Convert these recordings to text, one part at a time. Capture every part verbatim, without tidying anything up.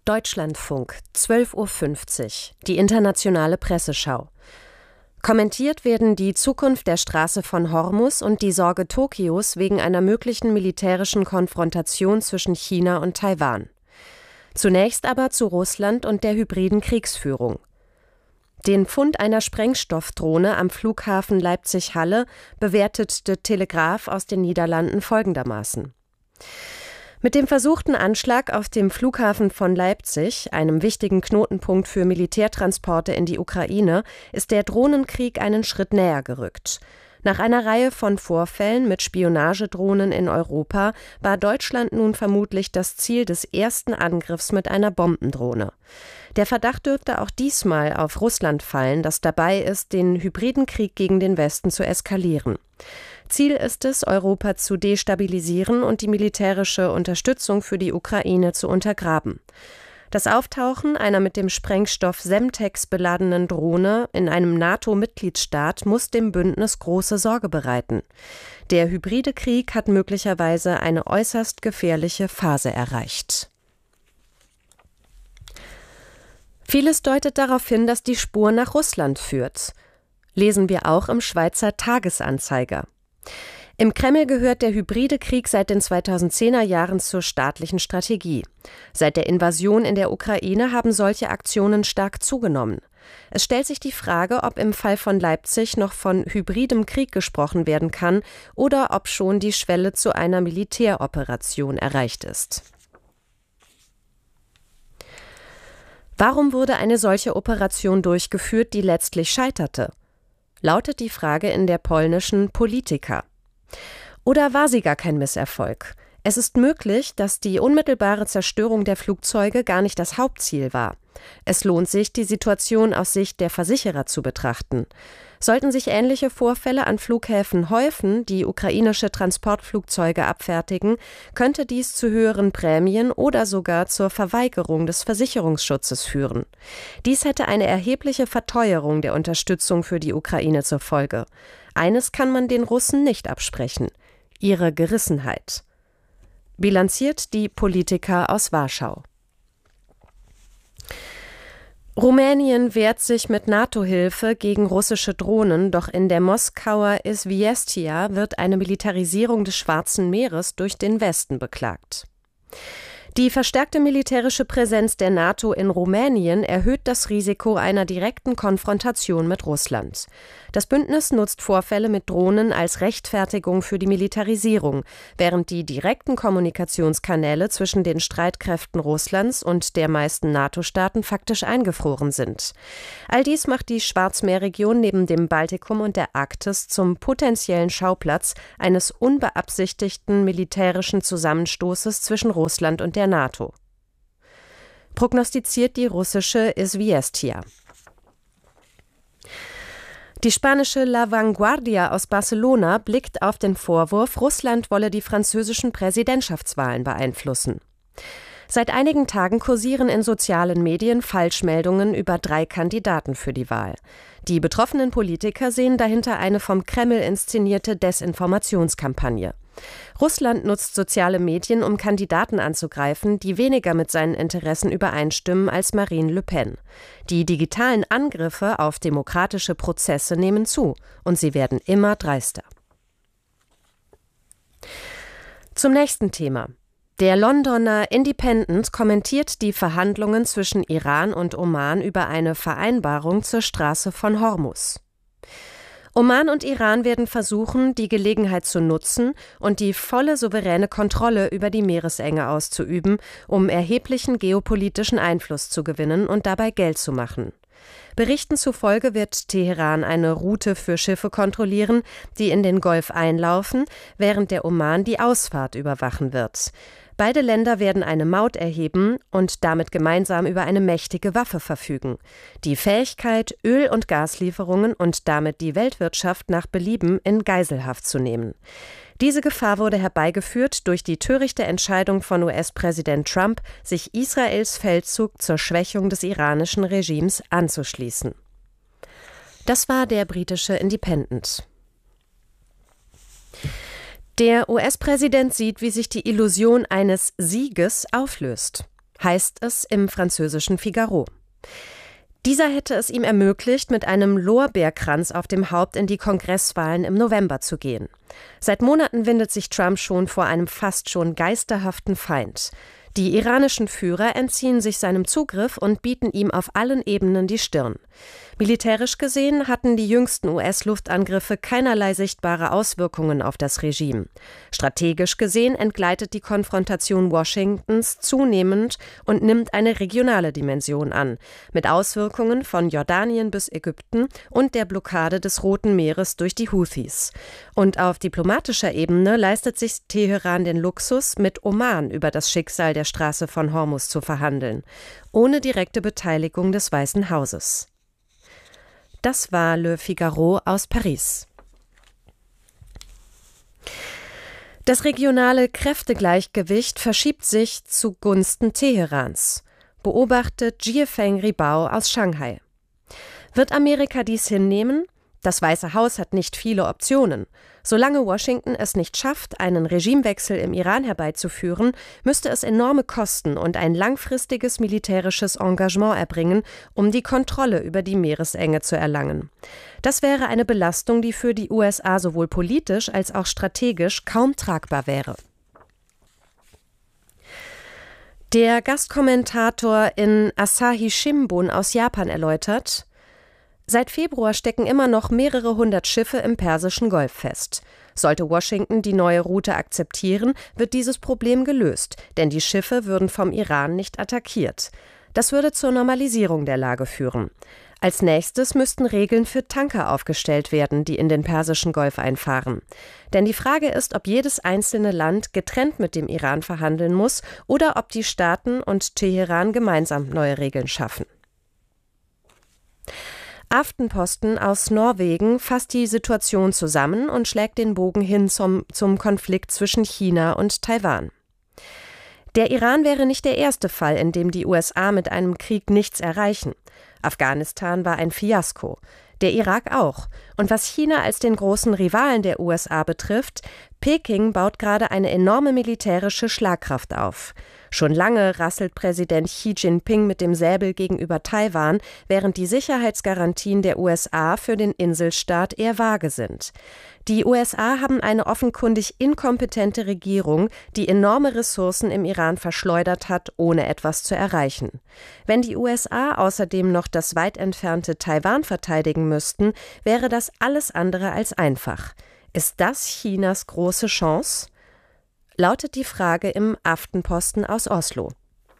Deutschlandfunk, zwölf Uhr fünfzig, die internationale Presseschau. Kommentiert werden die Zukunft der Straße von Hormus und die Sorge Tokios wegen einer möglichen militärischen Konfrontation zwischen China und Taiwan. Zunächst aber zu Russland und der hybriden Kriegsführung. Den Fund einer Sprengstoffdrohne am Flughafen Leipzig-Halle bewertet De Telegraaf aus den Niederlanden folgendermaßen: Mit dem versuchten Anschlag auf dem Flughafen von Leipzig, einem wichtigen Knotenpunkt für Militärtransporte in die Ukraine, ist der Drohnenkrieg einen Schritt näher gerückt. Nach einer Reihe von Vorfällen mit Spionagedrohnen in Europa war Deutschland nun vermutlich das Ziel des ersten Angriffs mit einer Bombendrohne. Der Verdacht dürfte auch diesmal auf Russland fallen, das dabei ist, den hybriden Krieg gegen den Westen zu eskalieren. Ziel ist es, Europa zu destabilisieren und die militärische Unterstützung für die Ukraine zu untergraben. Das Auftauchen einer mit dem Sprengstoff Semtex beladenen Drohne in einem NATO-Mitgliedstaat muss dem Bündnis große Sorge bereiten. Der hybride Krieg hat möglicherweise eine äußerst gefährliche Phase erreicht. Vieles deutet darauf hin, dass die Spur nach Russland führt. Lesen wir auch im Schweizer Tagesanzeiger. Im Kreml gehört der hybride Krieg seit den zweitausendzehner Jahren zur staatlichen Strategie. Seit der Invasion in der Ukraine haben solche Aktionen stark zugenommen. Es stellt sich die Frage, ob im Fall von Leipzig noch von hybridem Krieg gesprochen werden kann oder ob schon die Schwelle zu einer Militäroperation erreicht ist. Warum wurde eine solche Operation durchgeführt, die letztlich scheiterte? Lautet die Frage in der polnischen Polityka. Oder war sie gar kein Misserfolg? Es ist möglich, dass die unmittelbare Zerstörung der Flugzeuge gar nicht das Hauptziel war. Es lohnt sich, die Situation aus Sicht der Versicherer zu betrachten. Sollten sich ähnliche Vorfälle an Flughäfen häufen, die ukrainische Transportflugzeuge abfertigen, könnte dies zu höheren Prämien oder sogar zur Verweigerung des Versicherungsschutzes führen. Dies hätte eine erhebliche Verteuerung der Unterstützung für die Ukraine zur Folge. Eines kann man den Russen nicht absprechen: ihre Gerissenheit. Bilanziert die Polityka aus Warschau. Rumänien wehrt sich mit NATO-Hilfe gegen russische Drohnen, doch in der Moskauer Izvestia wird eine Militarisierung des Schwarzen Meeres durch den Westen beklagt. Die verstärkte militärische Präsenz der NATO in Rumänien erhöht das Risiko einer direkten Konfrontation mit Russland. Das Bündnis nutzt Vorfälle mit Drohnen als Rechtfertigung für die Militarisierung, während die direkten Kommunikationskanäle zwischen den Streitkräften Russlands und der meisten NATO-Staaten faktisch eingefroren sind. All dies macht die Schwarzmeerregion neben dem Baltikum und der Arktis zum potenziellen Schauplatz eines unbeabsichtigten militärischen Zusammenstoßes zwischen Russland und der NATO. Prognostiziert die russische Izvestia. Die spanische La Vanguardia aus Barcelona blickt auf den Vorwurf, Russland wolle die französischen Präsidentschaftswahlen beeinflussen. Seit einigen Tagen kursieren in sozialen Medien Falschmeldungen über drei Kandidaten für die Wahl. Die betroffenen Politiker sehen dahinter eine vom Kreml inszenierte Desinformationskampagne. Russland nutzt soziale Medien, um Kandidaten anzugreifen, die weniger mit seinen Interessen übereinstimmen als Marine Le Pen. Die digitalen Angriffe auf demokratische Prozesse nehmen zu und sie werden immer dreister. Zum nächsten Thema. Der Londoner Independent kommentiert die Verhandlungen zwischen Iran und Oman über eine Vereinbarung zur Straße von Hormus. Oman und Iran werden versuchen, die Gelegenheit zu nutzen und die volle souveräne Kontrolle über die Meeresenge auszuüben, um erheblichen geopolitischen Einfluss zu gewinnen und dabei Geld zu machen. Berichten zufolge wird Teheran eine Route für Schiffe kontrollieren, die in den Golf einlaufen, während der Oman die Ausfahrt überwachen wird. Beide Länder werden eine Maut erheben und damit gemeinsam über eine mächtige Waffe verfügen: die Fähigkeit, Öl- und Gaslieferungen und damit die Weltwirtschaft nach Belieben in Geiselhaft zu nehmen. Diese Gefahr wurde herbeigeführt durch die törichte Entscheidung von U S-Präsident Trump, sich Israels Feldzug zur Schwächung des iranischen Regimes anzuschließen. Das war der britische Independent. Der U S-Präsident sieht, wie sich die Illusion eines Sieges auflöst. heißt es im französischen Figaro. Dieser hätte es ihm ermöglicht, mit einem Lorbeerkranz auf dem Haupt in die Kongresswahlen im November zu gehen. Seit Monaten windet sich Trump schon vor einem fast schon geisterhaften Feind. Die iranischen Führer entziehen sich seinem Zugriff und bieten ihm auf allen Ebenen die Stirn. Militärisch gesehen hatten die jüngsten U S-Luftangriffe keinerlei sichtbare Auswirkungen auf das Regime. Strategisch gesehen entgleitet die Konfrontation Washingtons zunehmend und nimmt eine regionale Dimension an, mit Auswirkungen von Jordanien bis Ägypten und der Blockade des Roten Meeres durch die Houthis. Und auf diplomatischer Ebene leistet sich Teheran den Luxus, mit Oman über das Schicksal der Straße von Hormuz zu verhandeln, ohne direkte Beteiligung des Weißen Hauses. Das war Le Figaro aus Paris. Das regionale Kräftegleichgewicht verschiebt sich zugunsten Teherans, beobachtet Jiefeng Ribao aus Shanghai. Wird Amerika dies hinnehmen? Das Weiße Haus hat nicht viele Optionen. Solange Washington es nicht schafft, einen Regimewechsel im Iran herbeizuführen, müsste es enorme Kosten und ein langfristiges militärisches Engagement erbringen, um die Kontrolle über die Meeresenge zu erlangen. Das wäre eine Belastung, die für die U S A sowohl politisch als auch strategisch kaum tragbar wäre. Der Gastkommentator in Asahi Shimbun aus Japan erläutert: Seit Februar stecken immer noch mehrere hundert Schiffe im Persischen Golf fest. Sollte Washington die neue Route akzeptieren, wird dieses Problem gelöst, denn die Schiffe würden vom Iran nicht attackiert. Das würde zur Normalisierung der Lage führen. Als nächstes müssten Regeln für Tanker aufgestellt werden, die in den Persischen Golf einfahren. Denn die Frage ist, ob jedes einzelne Land getrennt mit dem Iran verhandeln muss oder ob die Staaten und Teheran gemeinsam neue Regeln schaffen. Aftenposten aus Norwegen fasst die Situation zusammen und schlägt den Bogen hin zum, zum Konflikt zwischen China und Taiwan. Der Iran wäre nicht der erste Fall, in dem die U S A mit einem Krieg nichts erreichen. Afghanistan war ein Fiasko, der Irak auch. Und was China als den großen Rivalen der U S A betrifft, Peking baut gerade eine enorme militärische Schlagkraft auf. Schon lange rasselt Präsident Xi Jinping mit dem Säbel gegenüber Taiwan, während die Sicherheitsgarantien der U S A für den Inselstaat eher vage sind. Die U S A haben eine offenkundig inkompetente Regierung, die enorme Ressourcen im Iran verschleudert hat, ohne etwas zu erreichen. Wenn die U S A außerdem noch das weit entfernte Taiwan verteidigen müssten, wäre das alles andere als einfach. Ist das Chinas große Chance? Lautet die Frage im Aftenposten aus Oslo.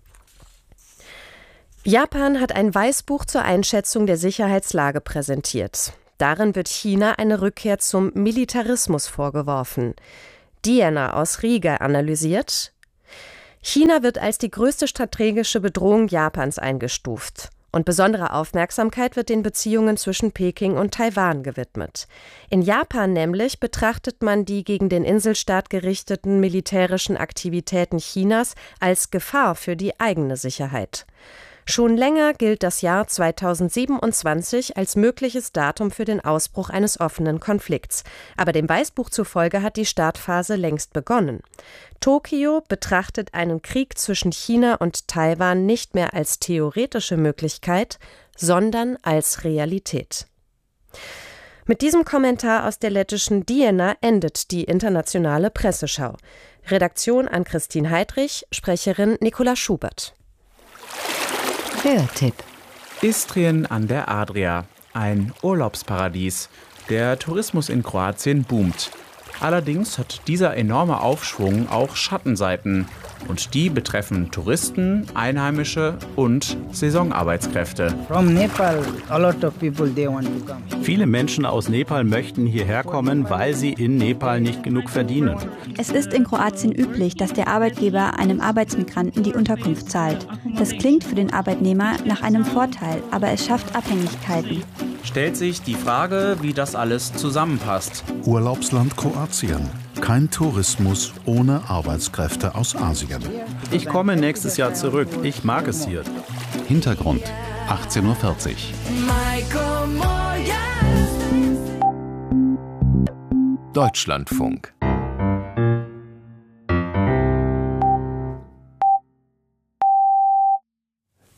Japan hat ein Weißbuch zur Einschätzung der Sicherheitslage präsentiert. Darin wird China eine Rückkehr zum Militarismus vorgeworfen. Diana aus Riga analysiert: China wird als die größte strategische Bedrohung Japans eingestuft. Und besondere Aufmerksamkeit wird den Beziehungen zwischen Peking und Taiwan gewidmet. In Japan nämlich betrachtet man die gegen den Inselstaat gerichteten militärischen Aktivitäten Chinas als Gefahr für die eigene Sicherheit. Schon länger gilt das Jahr zweitausendsiebenundzwanzig als mögliches Datum für den Ausbruch eines offenen Konflikts. Aber dem Weißbuch zufolge hat die Startphase längst begonnen. Tokio betrachtet einen Krieg zwischen China und Taiwan nicht mehr als theoretische Möglichkeit, sondern als Realität. Mit diesem Kommentar aus der lettischen Diena endet die internationale Presseschau. Redaktion Ann-Christine Heidrich, Sprecherin Nicola Schubert. Hörtipp: Istrien an der Adria, ein Urlaubsparadies. Der Tourismus in Kroatien boomt. Allerdings hat dieser enorme Aufschwung auch Schattenseiten. Und die betreffen Touristen, Einheimische und Saisonarbeitskräfte. Viele Menschen aus Nepal möchten hierher kommen, weil sie in Nepal nicht genug verdienen. Es ist in Kroatien üblich, dass der Arbeitgeber einem Arbeitsmigranten die Unterkunft zahlt. Das klingt für den Arbeitnehmer nach einem Vorteil, aber es schafft Abhängigkeiten. Stellt sich die Frage, wie das alles zusammenpasst. Urlaubsland Kroatien. Kein Tourismus ohne Arbeitskräfte aus Asien. Ich komme nächstes Jahr zurück. Ich mag es hier. Hintergrund, achtzehn Uhr vierzig. Deutschlandfunk.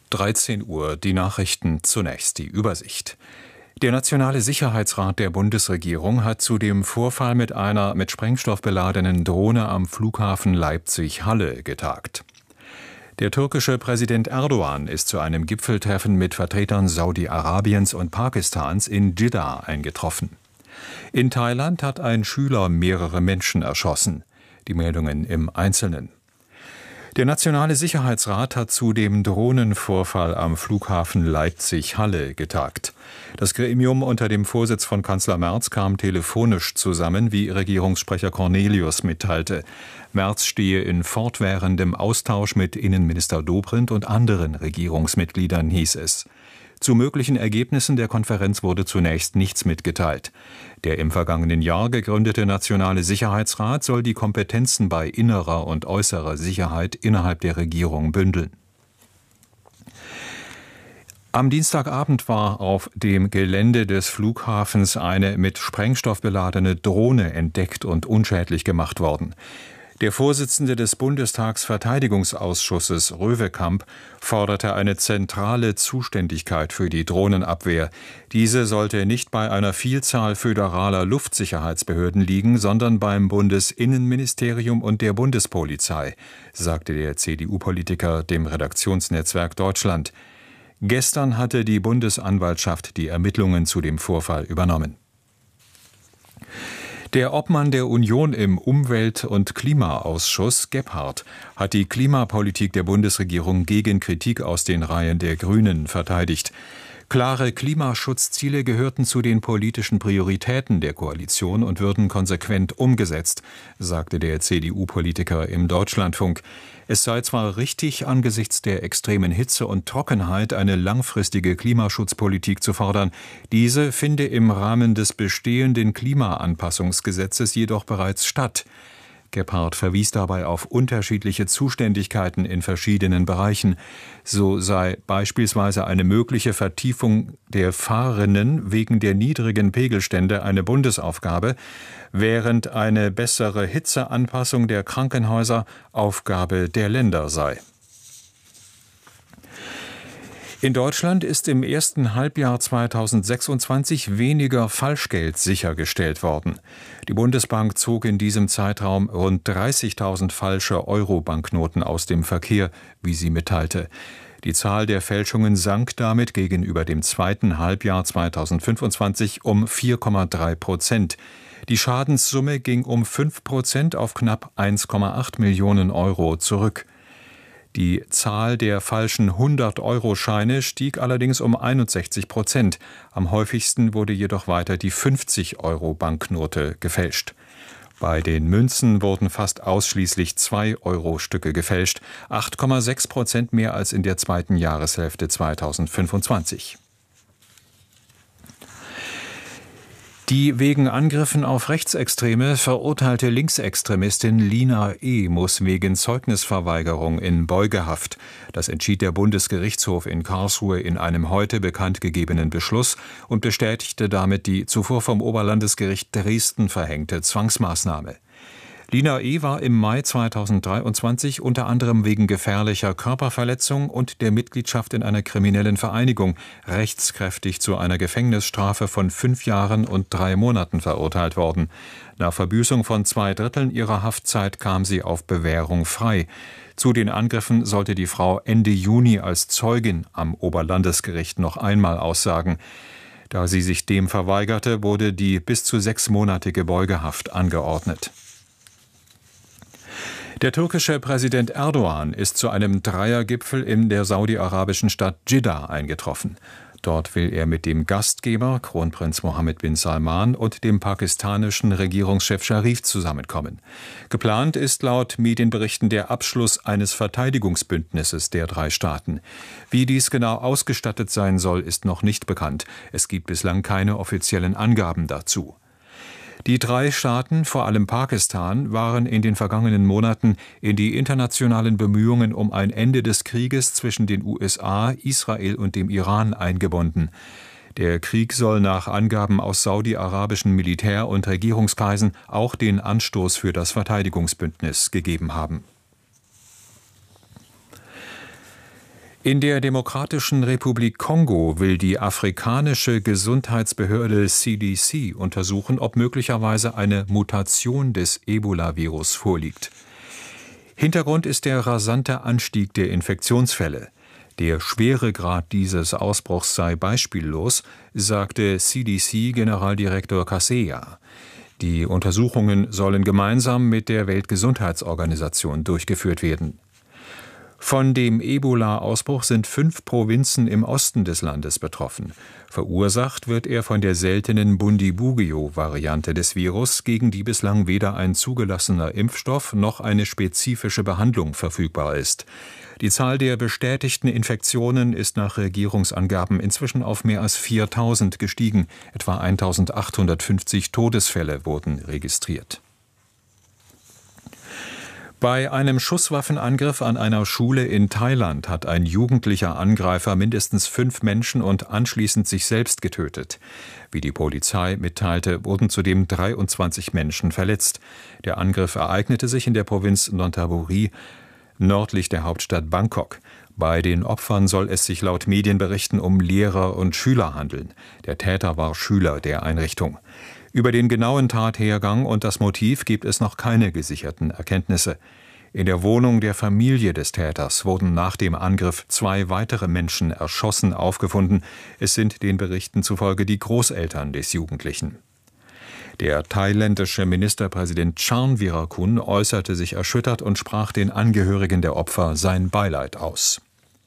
dreizehn Uhr, die Nachrichten, zunächst die Übersicht. Der Nationale Sicherheitsrat der Bundesregierung hat zu dem Vorfall mit einer mit Sprengstoff beladenen Drohne am Flughafen Leipzig-Halle getagt. Der türkische Präsident Erdogan ist zu einem Gipfeltreffen mit Vertretern Saudi-Arabiens und Pakistans in Dschidda eingetroffen. In Thailand hat ein Schüler mehrere Menschen erschossen. Die Meldungen im Einzelnen. Der Nationale Sicherheitsrat hat zu dem Drohnenvorfall am Flughafen Leipzig-Halle getagt. Das Gremium unter dem Vorsitz von Kanzler Merz kam telefonisch zusammen, wie Regierungssprecher Cornelius mitteilte. Merz stehe in fortwährendem Austausch mit Innenminister Dobrindt und anderen Regierungsmitgliedern, hieß es. Zu möglichen Ergebnissen der Konferenz wurde zunächst nichts mitgeteilt. Der im vergangenen Jahr gegründete Nationale Sicherheitsrat soll die Kompetenzen bei innerer und äußerer Sicherheit innerhalb der Regierung bündeln. Am Dienstagabend war auf dem Gelände des Flughafens eine mit Sprengstoff beladene Drohne entdeckt und unschädlich gemacht worden. Der Vorsitzende des Bundestagsverteidigungsausschusses, Röwekamp, forderte eine zentrale Zuständigkeit für die Drohnenabwehr. Diese sollte nicht bei einer Vielzahl föderaler Luftsicherheitsbehörden liegen, sondern beim Bundesinnenministerium und der Bundespolizei, sagte der C D U-Politiker dem Redaktionsnetzwerk Deutschland. Gestern hatte die Bundesanwaltschaft die Ermittlungen zu dem Vorfall übernommen. Der Obmann der Union im Umwelt- und Klimaausschuss, Gebhardt, hat die Klimapolitik der Bundesregierung gegen Kritik aus den Reihen der Grünen verteidigt. Klare Klimaschutzziele gehörten zu den politischen Prioritäten der Koalition und würden konsequent umgesetzt, sagte der C D U-Politiker im Deutschlandfunk. Es sei zwar richtig, angesichts der extremen Hitze und Trockenheit eine langfristige Klimaschutzpolitik zu fordern, diese finde im Rahmen des bestehenden Klimaanpassungsgesetzes jedoch bereits statt. Gebhardt verwies dabei auf unterschiedliche Zuständigkeiten in verschiedenen Bereichen. So sei beispielsweise eine mögliche Vertiefung der Fahrrinnen wegen der niedrigen Pegelstände eine Bundesaufgabe, während eine bessere Hitzeanpassung der Krankenhäuser Aufgabe der Länder sei. In Deutschland ist im ersten Halbjahr zweitausendsechsundzwanzig weniger Falschgeld sichergestellt worden. Die Bundesbank zog in diesem Zeitraum rund dreißigtausend falsche Euro-Banknoten aus dem Verkehr, wie sie mitteilte. Die Zahl der Fälschungen sank damit gegenüber dem zweiten Halbjahr zweitausendfünfundzwanzig um vier Komma drei Prozent. Die Schadenssumme ging um fünf Prozent auf knapp eins Komma acht Millionen Euro zurück. Die Zahl der falschen hundert-Euro-Scheine stieg allerdings um einundsechzig Prozent. Am häufigsten wurde jedoch weiter die fünfzig-Euro-Banknote gefälscht. Bei den Münzen wurden fast ausschließlich zwei-Euro-Stücke gefälscht, acht Komma sechs Prozent mehr als in der zweiten Jahreshälfte zweitausendfünfundzwanzig. Die wegen Angriffen auf Rechtsextreme verurteilte Linksextremistin Lina E. muss wegen Zeugnisverweigerung in Beugehaft. Das entschied der Bundesgerichtshof in Karlsruhe in einem heute bekannt gegebenen Beschluss und bestätigte damit die zuvor vom Oberlandesgericht Dresden verhängte Zwangsmaßnahme. Lina E. war im Mai zweitausenddreiundzwanzig unter anderem wegen gefährlicher Körperverletzung und der Mitgliedschaft in einer kriminellen Vereinigung rechtskräftig zu einer Gefängnisstrafe von fünf Jahren und drei Monaten verurteilt worden. Nach Verbüßung von zwei Dritteln ihrer Haftzeit kam sie auf Bewährung frei. Zu den Angriffen sollte die Frau Ende Juni als Zeugin am Oberlandesgericht noch einmal aussagen. Da sie sich dem verweigerte, wurde die bis zu sechsmonatige Beugehaft angeordnet. Der türkische Präsident Erdogan ist zu einem Dreiergipfel in der saudi-arabischen Stadt Dschidda eingetroffen. Dort will er mit dem Gastgeber, Kronprinz Mohammed bin Salman, und dem pakistanischen Regierungschef Scharif zusammenkommen. Geplant ist laut Medienberichten der Abschluss eines Verteidigungsbündnisses der drei Staaten. Wie dies genau ausgestattet sein soll, ist noch nicht bekannt. Es gibt bislang keine offiziellen Angaben dazu. Die drei Staaten, vor allem Pakistan, waren in den vergangenen Monaten in die internationalen Bemühungen um ein Ende des Krieges zwischen den U S A, Israel und dem Iran eingebunden. Der Krieg soll nach Angaben aus saudi-arabischen Militär- und Regierungskreisen auch den Anstoß für das Verteidigungsbündnis gegeben haben. In der Demokratischen Republik Kongo will die afrikanische Gesundheitsbehörde C D C untersuchen, ob möglicherweise eine Mutation des Ebola-Virus vorliegt. Hintergrund ist der rasante Anstieg der Infektionsfälle. Der Schweregrad dieses Ausbruchs sei beispiellos, sagte C D C-Generaldirektor Kaseya. Die Untersuchungen sollen gemeinsam mit der Weltgesundheitsorganisation durchgeführt werden. Von dem Ebola-Ausbruch sind fünf Provinzen im Osten des Landes betroffen. Verursacht wird er von der seltenen Bundibugyo-Variante des Virus, gegen die bislang weder ein zugelassener Impfstoff noch eine spezifische Behandlung verfügbar ist. Die Zahl der bestätigten Infektionen ist nach Regierungsangaben inzwischen auf mehr als viertausend gestiegen. Etwa eintausendachthundertfünfzig Todesfälle wurden registriert. Bei einem Schusswaffenangriff an einer Schule in Thailand hat ein jugendlicher Angreifer mindestens fünf Menschen und anschließend sich selbst getötet. Wie die Polizei mitteilte, wurden zudem dreiundzwanzig Menschen verletzt. Der Angriff ereignete sich in der Provinz Nonthaburi, nördlich der Hauptstadt Bangkok. Bei den Opfern soll es sich laut Medienberichten um Lehrer und Schüler handeln. Der Täter war Schüler der Einrichtung. Über den genauen Tathergang und das Motiv gibt es noch keine gesicherten Erkenntnisse. In der Wohnung der Familie des Täters wurden nach dem Angriff zwei weitere Menschen erschossen aufgefunden. Es sind den Berichten zufolge die Großeltern des Jugendlichen. Der thailändische Ministerpräsident Chan Virakun äußerte sich erschüttert und sprach den Angehörigen der Opfer sein Beileid aus.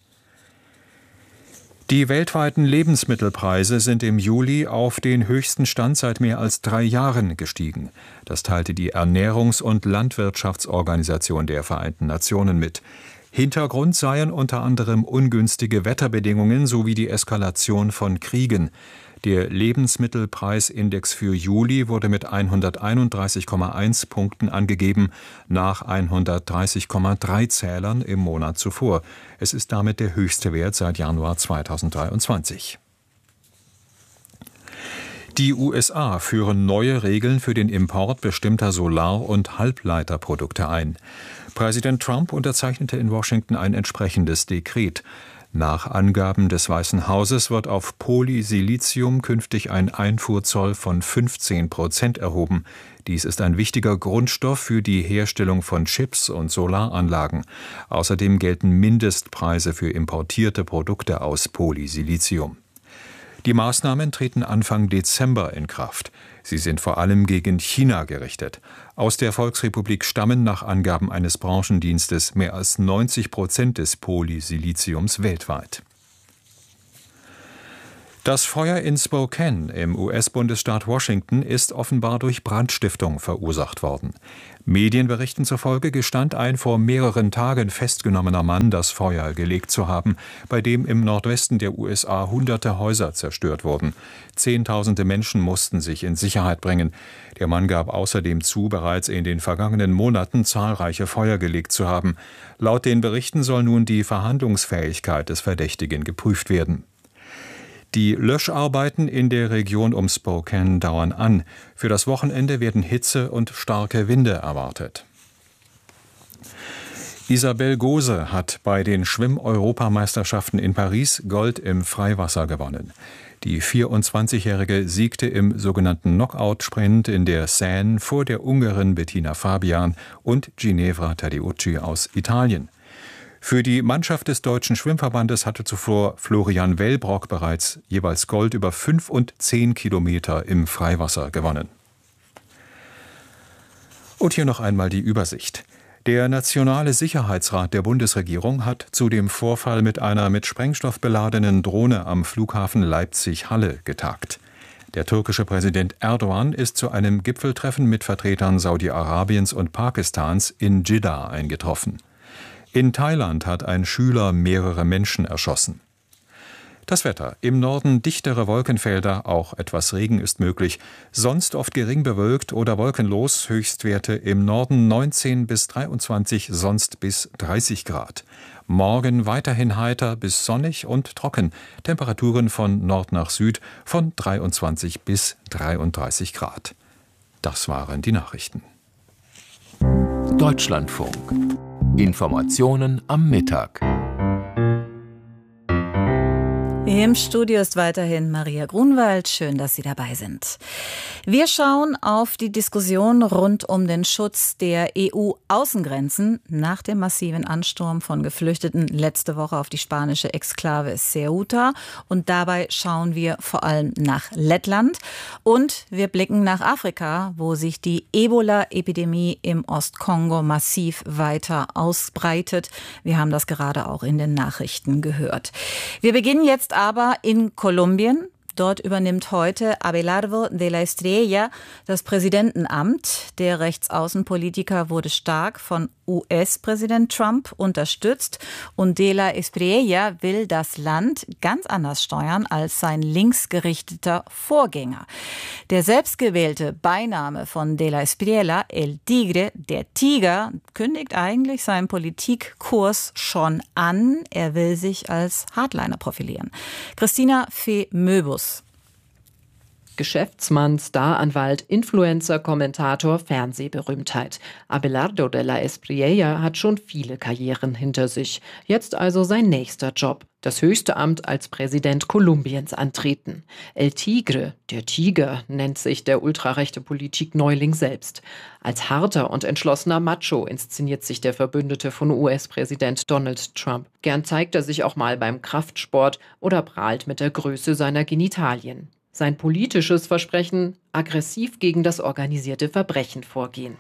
Die weltweiten Lebensmittelpreise sind im Juli auf den höchsten Stand seit mehr als drei Jahren gestiegen. Das teilte die Ernährungs- und Landwirtschaftsorganisation der Vereinten Nationen mit. Hintergrund seien unter anderem ungünstige Wetterbedingungen sowie die Eskalation von Kriegen. Der Lebensmittelpreisindex für Juli wurde mit hunderteinunddreißig Komma eins Punkten angegeben, nach hundertdreißig Komma drei Zählern im Monat zuvor. Es ist damit der höchste Wert seit Januar zweitausenddreiundzwanzig. Die U S A führen neue Regeln für den Import bestimmter Solar- und Halbleiterprodukte ein. Präsident Trump unterzeichnete in Washington ein entsprechendes Dekret. Nach Angaben des Weißen Hauses wird auf Polysilizium künftig ein Einfuhrzoll von fünfzehn Prozent erhoben. Dies ist ein wichtiger Grundstoff für die Herstellung von Chips und Solaranlagen. Außerdem gelten Mindestpreise für importierte Produkte aus Polysilizium. Die Maßnahmen treten Anfang Dezember in Kraft. Sie sind vor allem gegen China gerichtet. Aus der Volksrepublik stammen nach Angaben eines Branchendienstes mehr als neunzig Prozent des Polysiliziums weltweit. Das Feuer in Spokane im U S-Bundesstaat Washington ist offenbar durch Brandstiftung verursacht worden. Medienberichten zufolge gestand ein vor mehreren Tagen festgenommener Mann, das Feuer gelegt zu haben, bei dem im Nordwesten der U S A hunderte Häuser zerstört wurden. Zehntausende Menschen mussten sich in Sicherheit bringen. Der Mann gab außerdem zu, bereits in den vergangenen Monaten zahlreiche Feuer gelegt zu haben. Laut den Berichten soll nun die Verhandlungsfähigkeit des Verdächtigen geprüft werden. Die Löscharbeiten in der Region um Spokane dauern an. Für das Wochenende werden Hitze und starke Winde erwartet. Isabel Gose hat bei den Schwimm-Europameisterschaften in Paris Gold im Freiwasser gewonnen. Die vierundzwanzigjährige siegte im sogenannten Knockout-Sprint in der Seine vor der Ungarin Bettina Fabian und Ginevra Tadeucci aus Italien. Für die Mannschaft des Deutschen Schwimmverbandes hatte zuvor Florian Wellbrock bereits jeweils Gold über fünf und zehn Kilometer im Freiwasser gewonnen. Und hier noch einmal die Übersicht. Der Nationale Sicherheitsrat der Bundesregierung hat zu dem Vorfall mit einer mit Sprengstoff beladenen Drohne am Flughafen Leipzig-Halle getagt. Der türkische Präsident Erdogan ist zu einem Gipfeltreffen mit Vertretern Saudi-Arabiens und Pakistans in Dschidda eingetroffen. In Thailand hat ein Schüler mehrere Menschen erschossen. Das Wetter. Im Norden dichtere Wolkenfelder, auch etwas Regen ist möglich. Sonst oft gering bewölkt oder wolkenlos. Höchstwerte im Norden neunzehn bis dreiundzwanzig, sonst bis dreißig Grad. Morgen weiterhin heiter bis sonnig und trocken. Temperaturen von Nord nach Süd von dreiundzwanzig bis dreiunddreißig Grad. Das waren die Nachrichten. Deutschlandfunk. Informationen am Mittag. Im Studio ist weiterhin Maria Grunwald. Schön, dass Sie dabei sind. Wir schauen auf die Diskussion rund um den Schutz der E U-Außengrenzen nach dem massiven Ansturm von Geflüchteten letzte Woche auf die spanische Exklave Ceuta. Und dabei schauen wir vor allem nach Lettland. Und wir blicken nach Afrika, wo sich die Ebola-Epidemie im Ostkongo massiv weiter ausbreitet. Wir haben das gerade auch in den Nachrichten gehört. Wir beginnen jetzt aber in Kolumbien. Dort übernimmt heute Abelardo de la Estrella das Präsidentenamt. Der Rechtsaußenpolitiker wurde stark von U S-Präsident Trump unterstützt. Und de la Estrella will das Land ganz anders steuern als sein linksgerichteter Vorgänger. Der selbstgewählte Beiname von de la Estrella, El Tigre, der Tiger, kündigt eigentlich seinen Politikkurs schon an. Er will sich als Hardliner profilieren. Christina Fee-Möbus. Geschäftsmann, Staranwalt, Influencer, Kommentator, Fernsehberühmtheit. Abelardo de la Estrella hat schon viele Karrieren hinter sich. Jetzt also sein nächster Job. Das höchste Amt als Präsident Kolumbiens antreten. El Tigre, der Tiger, nennt sich der ultrarechte Politik-Neuling selbst. Als harter und entschlossener Macho inszeniert sich der Verbündete von U S-Präsident Donald Trump. Gern zeigt er sich auch mal beim Kraftsport oder prahlt mit der Größe seiner Genitalien. Sein politisches Versprechen: aggressiv gegen das organisierte Verbrechen vorgehen.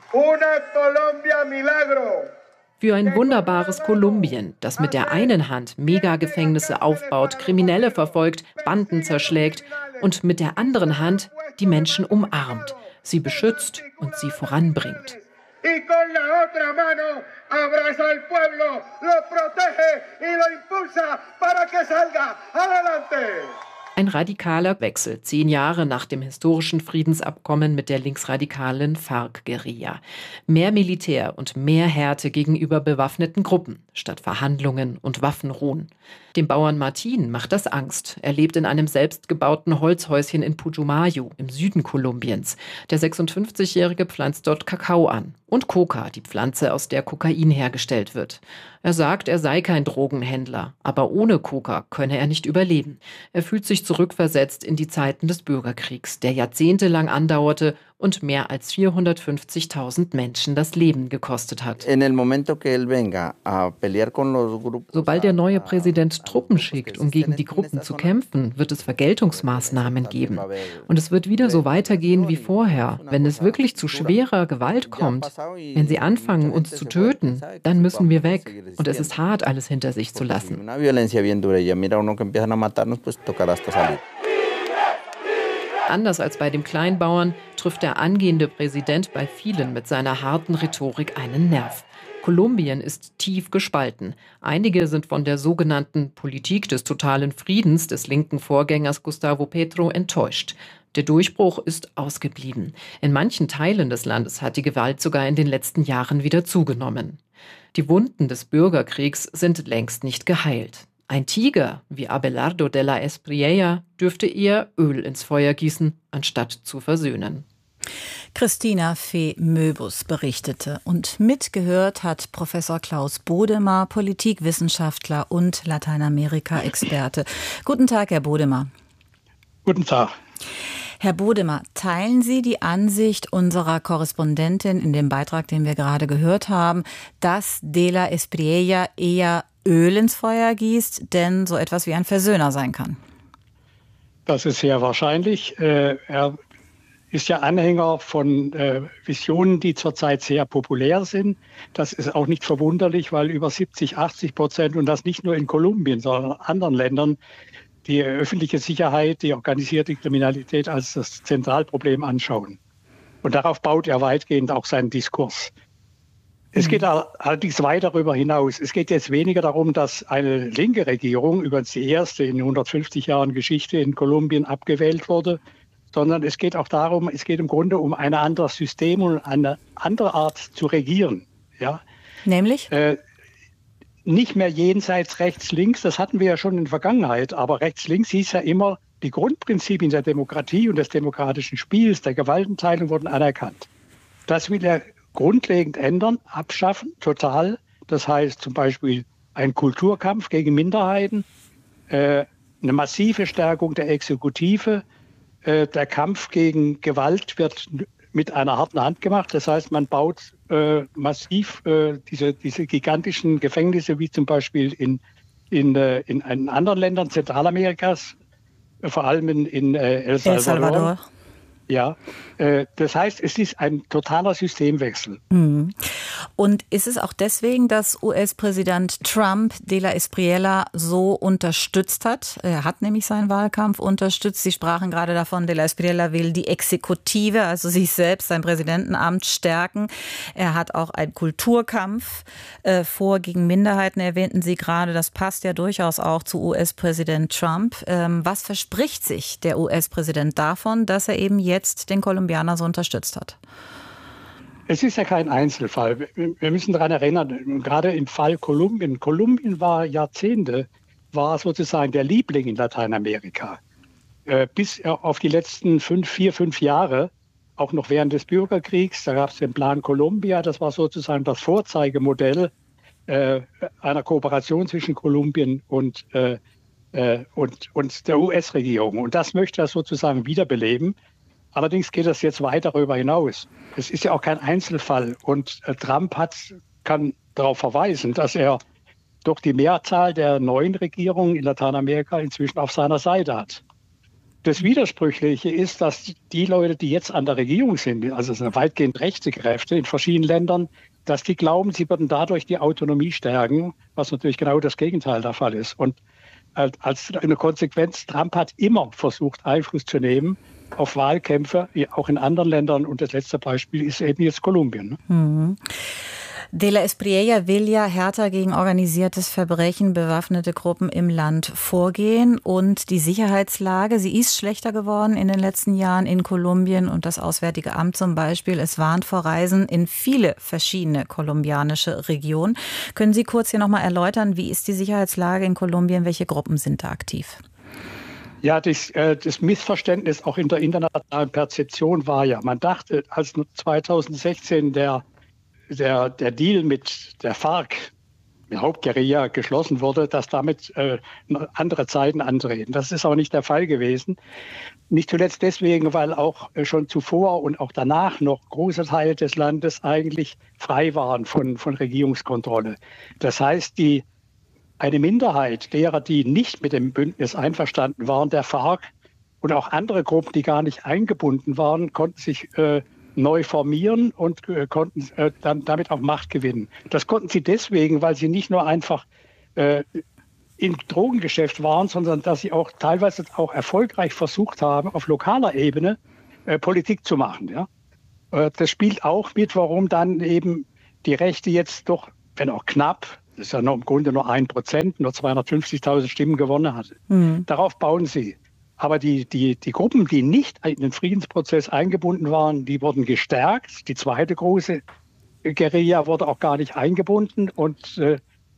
Für ein wunderbares Kolumbien, das mit der einen Hand Megagefängnisse aufbaut, Kriminelle verfolgt, Banden zerschlägt und mit der anderen Hand die Menschen umarmt, sie beschützt und sie voranbringt. Ein radikaler Wechsel, zehn Jahre nach dem historischen Friedensabkommen mit der linksradikalen FARC-Guerilla. Mehr Militär und mehr Härte gegenüber bewaffneten Gruppen, statt Verhandlungen und Waffenruhen. Dem Bauern Martin macht das Angst. Er lebt in einem selbstgebauten Holzhäuschen in Putumayo im Süden Kolumbiens. Der sechsundfünfzigjährige pflanzt dort Kakao an und Coca, die Pflanze, aus der Kokain hergestellt wird. Er sagt, er sei kein Drogenhändler, aber ohne Coca könne er nicht überleben. Er fühlt sich zurückversetzt in die Zeiten des Bürgerkriegs, der jahrzehntelang andauerte und mehr als vierhundertfünfzigtausend Menschen das Leben gekostet hat. Sobald der neue Präsident Truppen schickt, um gegen die Gruppen zu kämpfen, wird es Vergeltungsmaßnahmen geben. Und es wird wieder so weitergehen wie vorher. Wenn es wirklich zu schwerer Gewalt kommt, wenn sie anfangen, uns zu töten, dann müssen wir weg. Und es ist hart, alles hinter sich zu lassen. Anders als bei dem Kleinbauern trifft der angehende Präsident bei vielen mit seiner harten Rhetorik einen Nerv. Kolumbien ist tief gespalten. Einige sind von der sogenannten Politik des totalen Friedens des linken Vorgängers Gustavo Petro enttäuscht. Der Durchbruch ist ausgeblieben. In manchen Teilen des Landes hat die Gewalt sogar in den letzten Jahren wieder zugenommen. Die Wunden des Bürgerkriegs sind längst nicht geheilt. Ein Tiger wie Abelardo de la Estrella dürfte eher Öl ins Feuer gießen, anstatt zu versöhnen. Christina Fee-Möbus berichtete und mitgehört hat Professor Klaus Bodemer, Politikwissenschaftler und Lateinamerika-Experte. Guten Tag, Herr Bodemer. Guten Tag. Herr Bodemer, teilen Sie die Ansicht unserer Korrespondentin in dem Beitrag, den wir gerade gehört haben, dass de la Estrella eher Öl ins Feuer gießt, denn so etwas wie ein Versöhner sein kann? Das ist sehr wahrscheinlich. Er ist ja Anhänger von Visionen, die zurzeit sehr populär sind. Das ist auch nicht verwunderlich, weil über siebzig, achtzig Prozent, und das nicht nur in Kolumbien, sondern in anderen Ländern, die öffentliche Sicherheit, die organisierte Kriminalität als das Zentralproblem anschauen. Und darauf baut er weitgehend auch seinen Diskurs. Es geht allerdings weit darüber hinaus. Es geht jetzt weniger darum, dass eine linke Regierung, übrigens die erste in hundertfünfzig Jahren Geschichte in Kolumbien, abgewählt wurde, sondern es geht auch darum, es geht im Grunde um ein anderes System und eine andere Art zu regieren. Ja? Nämlich? Äh, nicht mehr jenseits rechts-links, das hatten wir ja schon in der Vergangenheit, aber rechts-links hieß ja immer, die Grundprinzipien der Demokratie und des demokratischen Spiels, der Gewaltenteilung wurden anerkannt. Das will er grundlegend ändern, abschaffen, total. Das heißt zum Beispiel ein Kulturkampf gegen Minderheiten, äh, eine massive Stärkung der Exekutive. Äh, der Kampf gegen Gewalt wird mit einer harten Hand gemacht. Das heißt, man baut äh, massiv äh, diese, diese gigantischen Gefängnisse, wie zum Beispiel in, in, äh, in, in anderen Ländern Zentralamerikas, äh, vor allem in, in äh, El Salvador. El Salvador. Ja, äh, das heißt, es ist ein totaler Systemwechsel. Mhm. Und ist es auch deswegen, dass U S-Präsident Trump De La Espriella so unterstützt hat? Er hat nämlich seinen Wahlkampf unterstützt. Sie sprachen gerade davon, De La Espriella will die Exekutive, also sich selbst, sein Präsidentenamt stärken. Er hat auch einen Kulturkampf äh, vor gegen Minderheiten, erwähnten Sie gerade. Das passt ja durchaus auch zu U S-Präsident Trump. Ähm, was verspricht sich der U S-Präsident davon, dass er eben jetzt den Kolumbianer so unterstützt hat? Es ist ja kein Einzelfall. Wir müssen daran erinnern, gerade im Fall Kolumbien. Kolumbien war Jahrzehnte, war sozusagen der Liebling in Lateinamerika. Äh, bis auf die letzten fünf, vier, fünf Jahre, auch noch während des Bürgerkriegs, da gab es den Plan Colombia, das war sozusagen das Vorzeigemodell äh, einer Kooperation zwischen Kolumbien und, äh, äh, und, und der U S-Regierung. Und das möchte er sozusagen wiederbeleben. Allerdings geht das jetzt weit darüber hinaus. Es ist ja auch kein Einzelfall. Und äh, Trump hat, kann darauf verweisen, dass er doch die Mehrzahl der neuen Regierungen in Lateinamerika inzwischen auf seiner Seite hat. Das Widersprüchliche ist, dass die Leute, die jetzt an der Regierung sind, also weitgehend rechte Kräfte in verschiedenen Ländern, dass die glauben, sie würden dadurch die Autonomie stärken, was natürlich genau das Gegenteil der Fall ist. Und als eine Konsequenz, Trump hat immer versucht, Einfluss zu nehmen auf Wahlkämpfe, auch in anderen Ländern. Und das letzte Beispiel ist eben jetzt Kolumbien. Mhm. De La Espriella will ja härter gegen organisiertes Verbrechen, bewaffnete Gruppen im Land vorgehen. Und die Sicherheitslage, sie ist schlechter geworden in den letzten Jahren in Kolumbien. Und das Auswärtige Amt zum Beispiel, es warnt vor Reisen in viele verschiedene kolumbianische Regionen. Können Sie kurz hier nochmal erläutern, wie ist die Sicherheitslage in Kolumbien? Welche Gruppen sind da aktiv? Ja, das, äh, das Missverständnis auch in der internationalen Perzeption war ja, man dachte, als zweitausendsechzehn der, der, der Deal mit der FARC, der Hauptguerilla, geschlossen wurde, dass damit äh, andere Zeiten antreten. Das ist aber nicht der Fall gewesen. Nicht zuletzt deswegen, weil auch schon zuvor und auch danach noch große Teile des Landes eigentlich frei waren von, von Regierungskontrolle. Das heißt, die Eine Minderheit derer, die nicht mit dem Bündnis einverstanden waren, der FARC und auch andere Gruppen, die gar nicht eingebunden waren, konnten sich äh, neu formieren und äh, konnten äh, dann damit auch Macht gewinnen. Das konnten sie deswegen, weil sie nicht nur einfach äh, im Drogengeschäft waren, sondern dass sie auch teilweise auch erfolgreich versucht haben, auf lokaler Ebene äh, Politik zu machen. Ja? Äh, das spielt auch mit, warum dann eben die Rechte jetzt doch, wenn auch knapp, das ist ja noch im Grunde nur ein Prozent, nur zweihundertfünfzigtausend Stimmen gewonnen hatte. Mhm. Darauf bauen sie. Aber die, die, die Gruppen, die nicht in den Friedensprozess eingebunden waren, die wurden gestärkt. Die zweite große Guerilla wurde auch gar nicht eingebunden. Und äh,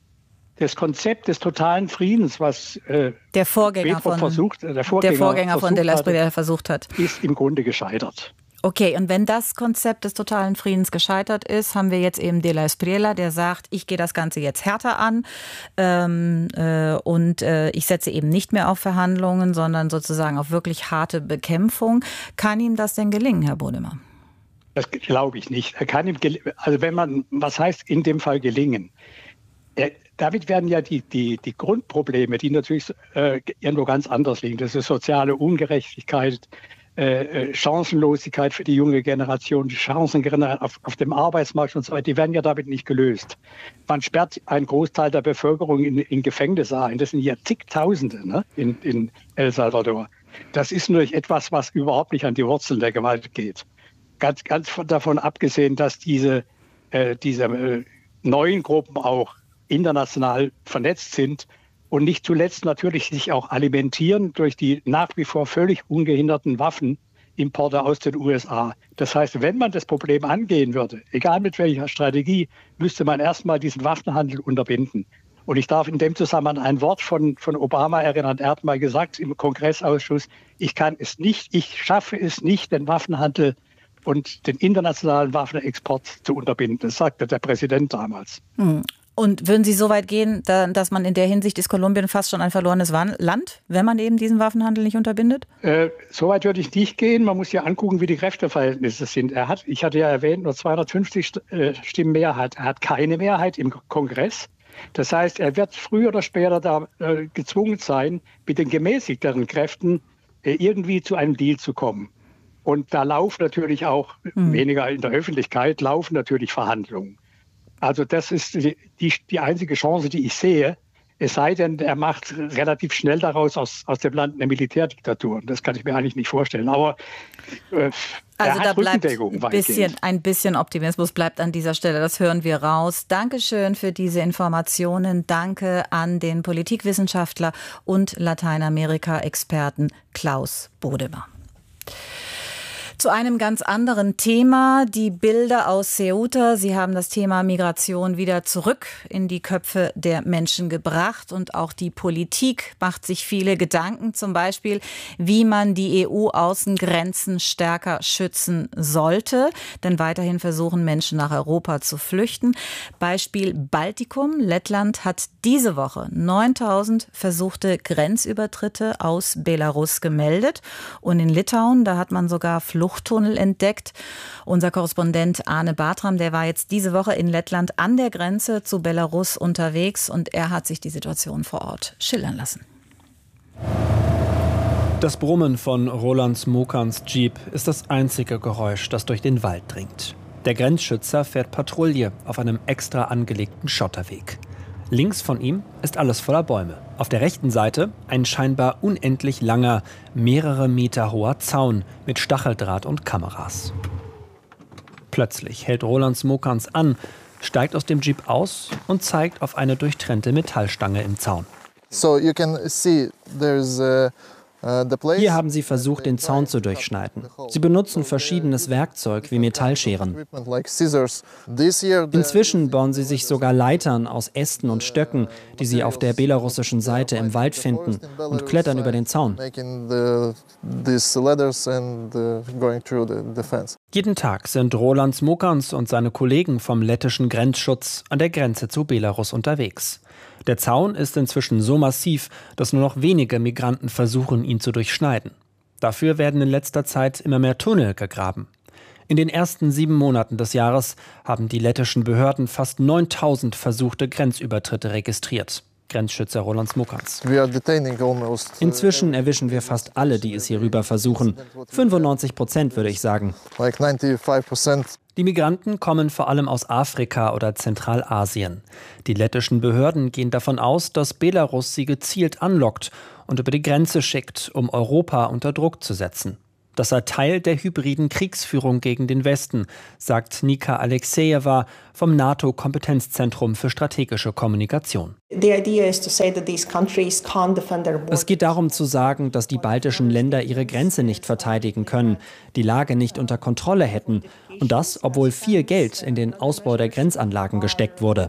das Konzept des totalen Friedens, was äh, der Vorgänger von, versucht, der Vorgänger, der Vorgänger von De La Espriella versucht hat, ist im Grunde gescheitert. Okay, und wenn das Konzept des totalen Friedens gescheitert ist, haben wir jetzt eben De La Espriella, der sagt, ich gehe das Ganze jetzt härter an ähm, äh, und äh, ich setze eben nicht mehr auf Verhandlungen, sondern sozusagen auf wirklich harte Bekämpfung. Kann ihm das denn gelingen, Herr Bodema? Das glaube ich nicht. Er kann ihm, also wenn man, was heißt in dem Fall gelingen? Er, damit werden ja die, die, die Grundprobleme, die natürlich äh, irgendwo ganz anders liegen, das ist soziale Ungerechtigkeit, Äh, Chancenlosigkeit für die junge Generation, die Chancen auf, auf dem Arbeitsmarkt und so weiter, die werden ja damit nicht gelöst. Man sperrt einen Großteil der Bevölkerung in, in Gefängnisse ein. Das sind ja zigtausende, ne, in, in El Salvador. Das ist natürlich etwas, was überhaupt nicht an die Wurzeln der Gewalt geht. Ganz, ganz davon abgesehen, dass diese, äh, diese äh, neuen Gruppen auch international vernetzt sind und nicht zuletzt natürlich sich auch alimentieren durch die nach wie vor völlig ungehinderten Waffenimporte aus den U S A. Das heißt, wenn man das Problem angehen würde, egal mit welcher Strategie, müsste man erstmal diesen Waffenhandel unterbinden. Und ich darf in dem Zusammenhang ein Wort von, von Obama erinnern. Er hat mal gesagt im Kongressausschuss, ich kann es nicht, ich schaffe es nicht, den Waffenhandel und den internationalen Waffenexport zu unterbinden. Das sagte der Präsident damals. Hm. Und würden Sie so weit gehen, dass man in der Hinsicht ist Kolumbien fast schon ein verlorenes Land, wenn man eben diesen Waffenhandel nicht unterbindet? Äh, so weit würde ich nicht gehen. Man muss ja angucken, wie die Kräfteverhältnisse sind. Er hat, ich hatte ja erwähnt, nur zweihundertfünfzig Stimmen Mehrheit. Er hat keine Mehrheit im Kongress. Das heißt, er wird früher oder später da äh, gezwungen sein, mit den gemäßigteren Kräften äh, irgendwie zu einem Deal zu kommen. Und da laufen natürlich auch, hm. weniger in der Öffentlichkeit, laufen natürlich Verhandlungen. Also das ist die, die, die einzige Chance, die ich sehe. Es sei denn, er macht relativ schnell daraus aus, aus dem Land eine Militärdiktatur. Das kann ich mir eigentlich nicht vorstellen. Aber äh, also er hat da bleibt Rückendeckung ein bisschen, ein bisschen Optimismus bleibt an dieser Stelle. Das hören wir raus. Dankeschön für diese Informationen. Danke an den Politikwissenschaftler und Lateinamerika-Experten Klaus Bodemer. Zu einem ganz anderen Thema, die Bilder aus Ceuta. Sie haben das Thema Migration wieder zurück in die Köpfe der Menschen gebracht. Und auch die Politik macht sich viele Gedanken, zum Beispiel, wie man die E U-Außengrenzen stärker schützen sollte. Denn weiterhin versuchen Menschen nach Europa zu flüchten. Beispiel Baltikum. Lettland hat diese Woche neuntausend versuchte Grenzübertritte aus Belarus gemeldet. Und in Litauen, da hat man sogar Flucht Fluchttunnel entdeckt. Unser Korrespondent Arne Bartram, der war jetzt diese Woche in Lettland an der Grenze zu Belarus unterwegs und er hat sich die Situation vor Ort schildern lassen. Das Brummen von Roland Smokans Jeep ist das einzige Geräusch, das durch den Wald dringt. Der Grenzschützer fährt Patrouille auf einem extra angelegten Schotterweg. Links von ihm ist alles voller Bäume. Auf der rechten Seite ein scheinbar unendlich langer, mehrere Meter hoher Zaun mit Stacheldraht und Kameras. Plötzlich hält Roland Smokans an, steigt aus dem Jeep aus und zeigt auf eine durchtrennte Metallstange im Zaun. So you can see there's a Hier haben sie versucht, den Zaun zu durchschneiden. Sie benutzen verschiedenes Werkzeug wie Metallscheren. Inzwischen bauen sie sich sogar Leitern aus Ästen und Stöcken, die sie auf der belarussischen Seite im Wald finden, und klettern über den Zaun. Jeden Tag sind Roland Smokans und seine Kollegen vom lettischen Grenzschutz an der Grenze zu Belarus unterwegs. Der Zaun ist inzwischen so massiv, dass nur noch wenige Migranten versuchen, ihn zu durchschneiden. Dafür werden in letzter Zeit immer mehr Tunnel gegraben. In den ersten sieben Monaten des Jahres haben die lettischen Behörden fast neuntausend versuchte Grenzübertritte registriert. Grenzschützer Roland Smokans. Inzwischen erwischen wir fast alle, die es hier rüber versuchen. fünfundneunzig Prozent würde ich sagen. Die Migranten kommen vor allem aus Afrika oder Zentralasien. Die lettischen Behörden gehen davon aus, dass Belarus sie gezielt anlockt und über die Grenze schickt, um Europa unter Druck zu setzen. Das sei Teil der hybriden Kriegsführung gegen den Westen, sagt Nika Alexejeva vom NATO-Kompetenzzentrum für strategische Kommunikation. Es geht darum zu sagen, dass die baltischen Länder ihre Grenze nicht verteidigen können, die Lage nicht unter Kontrolle hätten. Und das, obwohl viel Geld in den Ausbau der Grenzanlagen gesteckt wurde.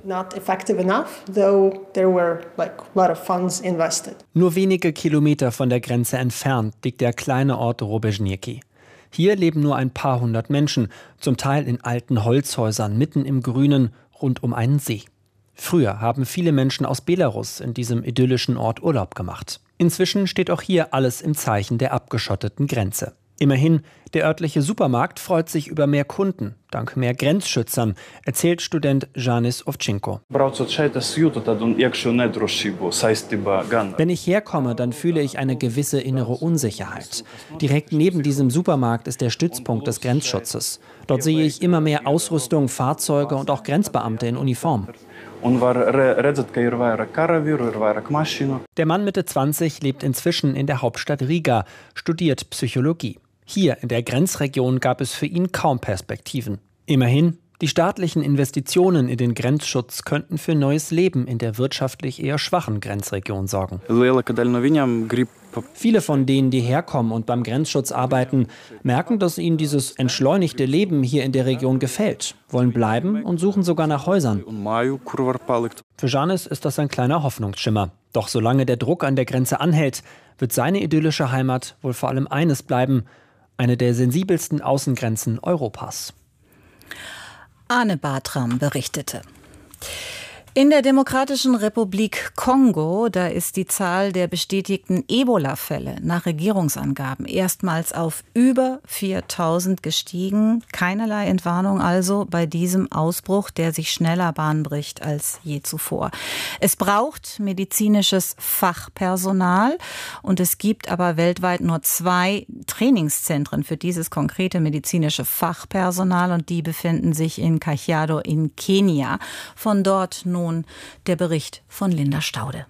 Nur wenige Kilometer von der Grenze entfernt liegt der kleine Ort Robežníky. Hier leben nur ein paar hundert Menschen, zum Teil in alten Holzhäusern mitten im Grünen, rund um einen See. Früher haben viele Menschen aus Belarus in diesem idyllischen Ort Urlaub gemacht. Inzwischen steht auch hier alles im Zeichen der abgeschotteten Grenze. Immerhin, der örtliche Supermarkt freut sich über mehr Kunden, dank mehr Grenzschützern, erzählt Student Janis Ovčinko. Wenn ich herkomme, dann fühle ich eine gewisse innere Unsicherheit. Direkt neben diesem Supermarkt ist der Stützpunkt des Grenzschutzes. Dort sehe ich immer mehr Ausrüstung, Fahrzeuge und auch Grenzbeamte in Uniform. Der Mann Mitte zwanzig lebt inzwischen in der Hauptstadt Riga, studiert Psychologie. Hier in der Grenzregion gab es für ihn kaum Perspektiven. Immerhin, die staatlichen Investitionen in den Grenzschutz könnten für neues Leben in der wirtschaftlich eher schwachen Grenzregion sorgen. Viele von denen, die herkommen und beim Grenzschutz arbeiten, merken, dass ihnen dieses entschleunigte Leben hier in der Region gefällt, wollen bleiben und suchen sogar nach Häusern. Für Janis ist das ein kleiner Hoffnungsschimmer. Doch solange der Druck an der Grenze anhält, wird seine idyllische Heimat wohl vor allem eines bleiben: eine der sensibelsten Außengrenzen Europas. Arne Bartram berichtete. In der Demokratischen Republik Kongo, da ist die Zahl der bestätigten Ebola-Fälle nach Regierungsangaben erstmals auf über viertausend gestiegen. Keinerlei Entwarnung also bei diesem Ausbruch, der sich schneller Bahn bricht als je zuvor. Es braucht medizinisches Fachpersonal und es gibt aber weltweit nur zwei Trainingszentren für dieses konkrete medizinische Fachpersonal und die befinden sich in Kajiado in Kenia. Von dort nun der Bericht von Linda Staude.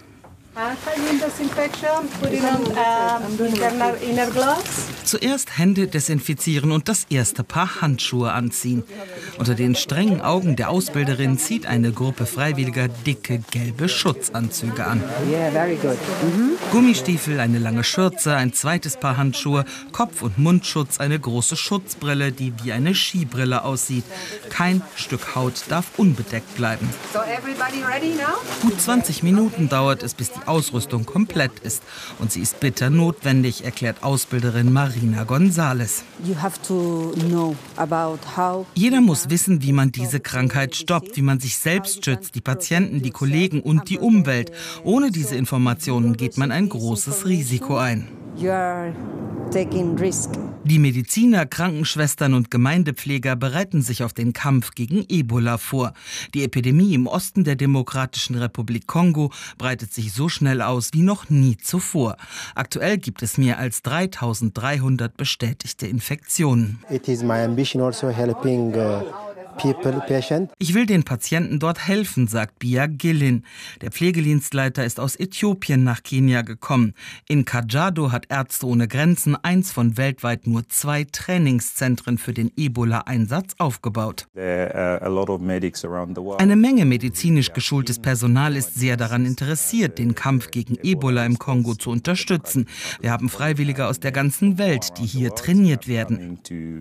Zuerst Hände desinfizieren und das erste Paar Handschuhe anziehen. Unter den strengen Augen der Ausbilderin zieht eine Gruppe Freiwilliger dicke gelbe Schutzanzüge an. Gummistiefel, eine lange Schürze, ein zweites Paar Handschuhe, Kopf- und Mundschutz, eine große Schutzbrille, die wie eine Skibrille aussieht. Kein Stück Haut darf unbedeckt bleiben. Gut zwanzig Minuten dauert es, bis die Ausrüstung komplett ist. Und sie ist bitter notwendig, erklärt Ausbilderin Marina González. Jeder muss wissen, wie man diese Krankheit stoppt, wie man sich selbst schützt, die Patienten, die Kollegen und die Umwelt. Ohne diese Informationen geht man ein großes Risiko ein. Die Mediziner, Krankenschwestern und Gemeindepfleger bereiten sich auf den Kampf gegen Ebola vor. Die Epidemie im Osten der Demokratischen Republik Kongo breitet sich so schnell aus wie noch nie zuvor. Aktuell gibt es mehr als dreitausenddreihundert bestätigte Infektionen. It is my ambition also helping uh Ich will den Patienten dort helfen, sagt Bia Gillin. Der Pflegedienstleiter ist aus Äthiopien nach Kenia gekommen. In Kajiado hat Ärzte ohne Grenzen eins von weltweit nur zwei Trainingszentren für den Ebola-Einsatz aufgebaut. Eine Menge medizinisch geschultes Personal ist sehr daran interessiert, den Kampf gegen Ebola im Kongo zu unterstützen. Wir haben Freiwillige aus der ganzen Welt, die hier trainiert werden.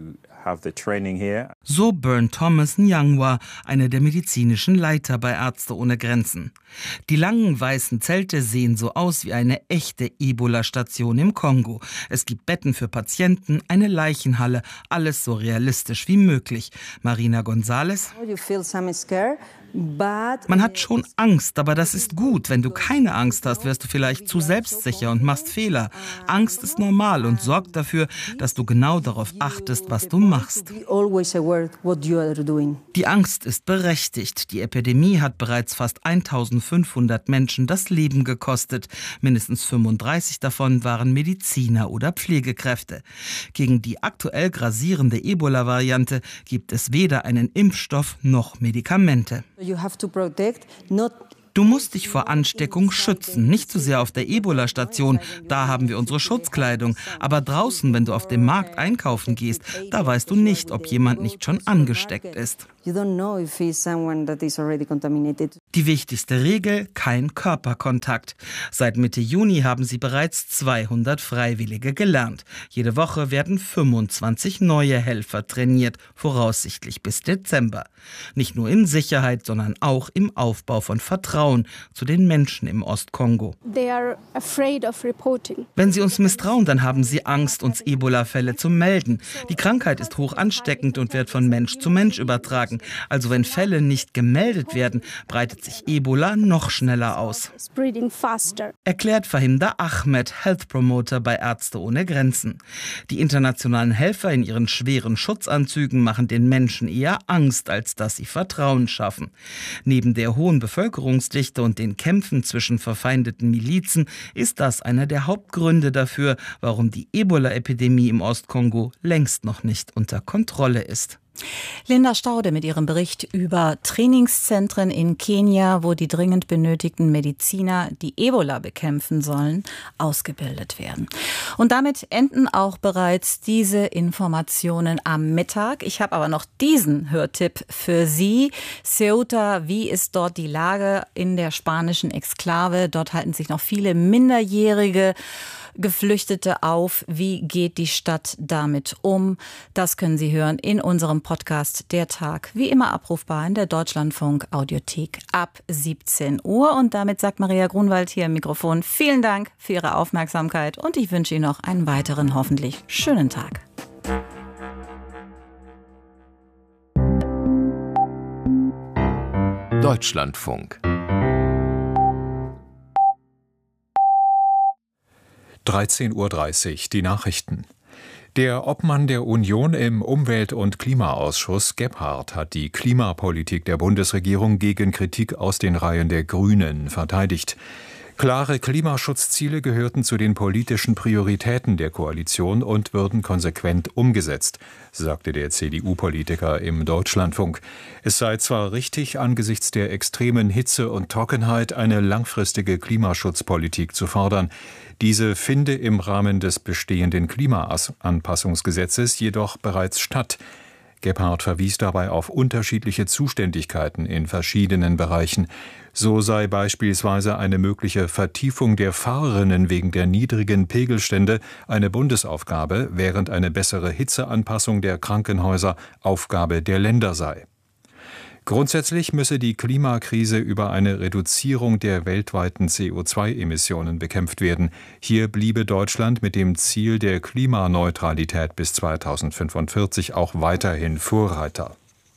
So Bern Thomas Nyangwa, einer der medizinischen Leiter bei Ärzte ohne Grenzen. Die langen weißen Zelte sehen so aus wie eine echte Ebola-Station im Kongo. Es gibt Betten für Patienten, eine Leichenhalle, alles so realistisch wie möglich. Marina González: Man hat schon Angst, aber das ist gut. Wenn du keine Angst hast, wirst du vielleicht zu selbstsicher und machst Fehler. Angst ist normal und sorgt dafür, dass du genau darauf achtest, was du machst. Die Angst ist berechtigt. Die Epidemie hat bereits fast eintausendfünfhundert Menschen das Leben gekostet. Mindestens fünfunddreißig davon waren Mediziner oder Pflegekräfte. Gegen die aktuell grassierende Ebola-Variante gibt es weder einen Impfstoff noch Medikamente. Du musst dich vor Ansteckung schützen, nicht zu sehr auf der Ebola-Station, da haben wir unsere Schutzkleidung. Aber draußen, wenn du auf dem Markt einkaufen gehst, da weißt du nicht, ob jemand nicht schon angesteckt ist. Die wichtigste Regel: kein Körperkontakt. Seit Mitte Juni haben sie bereits zweihundert Freiwillige gelernt. Jede Woche werden fünfundzwanzig neue Helfer trainiert, voraussichtlich bis Dezember. Nicht nur in Sicherheit, sondern auch im Aufbau von Vertrauen zu den Menschen im Ostkongo. Wenn sie uns misstrauen, dann haben sie Angst, uns Ebola-Fälle zu melden. Die Krankheit ist hoch ansteckend und wird von Mensch zu Mensch übertragen. Also wenn Fälle nicht gemeldet werden, breitet sich Ebola noch schneller aus. Erklärt Fahimda Ahmed, Health Promoter bei Ärzte ohne Grenzen. Die internationalen Helfer in ihren schweren Schutzanzügen machen den Menschen eher Angst, als dass sie Vertrauen schaffen. Neben der hohen Bevölkerungsdichte und den Kämpfen zwischen verfeindeten Milizen ist das einer der Hauptgründe dafür, warum die Ebola-Epidemie im Ostkongo längst noch nicht unter Kontrolle ist. Linda Staude mit ihrem Bericht über Trainingszentren in Kenia, wo die dringend benötigten Mediziner, die Ebola bekämpfen sollen, ausgebildet werden. Und damit enden auch bereits diese Informationen am Mittag. Ich habe aber noch diesen Hörtipp für Sie. Ceuta, wie ist dort die Lage in der spanischen Exklave? Dort halten sich noch viele minderjährige Geflüchtete auf. Wie geht die Stadt damit um? Das können Sie hören in unserem Podcast Der Tag, wie immer abrufbar in der Deutschlandfunk Audiothek ab siebzehn Uhr. Und damit sagt Maria Grunwald hier im Mikrofon vielen Dank für Ihre Aufmerksamkeit und ich wünsche Ihnen noch einen weiteren hoffentlich schönen Tag. Deutschlandfunk. dreizehn Uhr dreißig, die Nachrichten. Der Obmann der Union im Umwelt- und Klimaausschuss, Gebhardt, hat die Klimapolitik der Bundesregierung gegen Kritik aus den Reihen der Grünen verteidigt. Klare Klimaschutzziele gehörten zu den politischen Prioritäten der Koalition und würden konsequent umgesetzt, sagte der C D U-Politiker im Deutschlandfunk. Es sei zwar richtig, angesichts der extremen Hitze und Trockenheit eine langfristige Klimaschutzpolitik zu fordern. Diese finde im Rahmen des bestehenden Klimaanpassungsgesetzes jedoch bereits statt. Gebhardt verwies dabei auf unterschiedliche Zuständigkeiten in verschiedenen Bereichen. So sei beispielsweise eine mögliche Vertiefung der Fahrrinnen wegen der niedrigen Pegelstände eine Bundesaufgabe, während eine bessere Hitzeanpassung der Krankenhäuser Aufgabe der Länder sei. Grundsätzlich müsse die Klimakrise über eine Reduzierung der weltweiten C O zwei Emissionen bekämpft werden. Hier bliebe Deutschland mit dem Ziel der Klimaneutralität bis zweitausendfünfundvierzig auch weiterhin Vorreiter.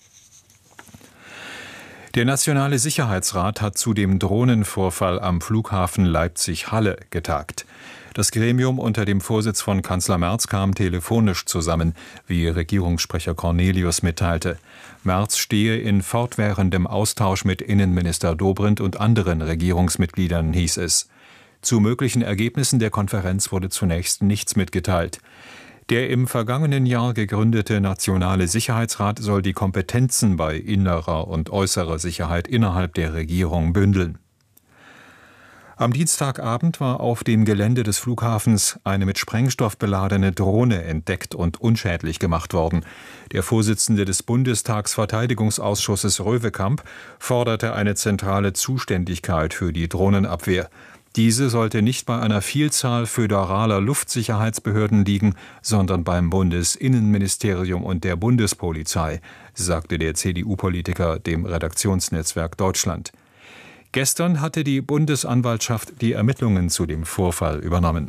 Der Nationale Sicherheitsrat hat zu dem Drohnenvorfall am Flughafen Leipzig-Halle getagt. Das Gremium unter dem Vorsitz von Kanzler Merz kam telefonisch zusammen, wie Regierungssprecher Cornelius mitteilte. Merz stehe in fortwährendem Austausch mit Innenminister Dobrindt und anderen Regierungsmitgliedern, hieß es. Zu möglichen Ergebnissen der Konferenz wurde zunächst nichts mitgeteilt. Der im vergangenen Jahr gegründete Nationale Sicherheitsrat soll die Kompetenzen bei innerer und äußerer Sicherheit innerhalb der Regierung bündeln. Am Dienstagabend war auf dem Gelände des Flughafens eine mit Sprengstoff beladene Drohne entdeckt und unschädlich gemacht worden. Der Vorsitzende des Bundestagsverteidigungsausschusses Röwekamp forderte eine zentrale Zuständigkeit für die Drohnenabwehr. Diese sollte nicht bei einer Vielzahl föderaler Luftsicherheitsbehörden liegen, sondern beim Bundesinnenministerium und der Bundespolizei, sagte der C D U-Politiker dem Redaktionsnetzwerk Deutschland. Gestern hatte die Bundesanwaltschaft die Ermittlungen zu dem Vorfall übernommen.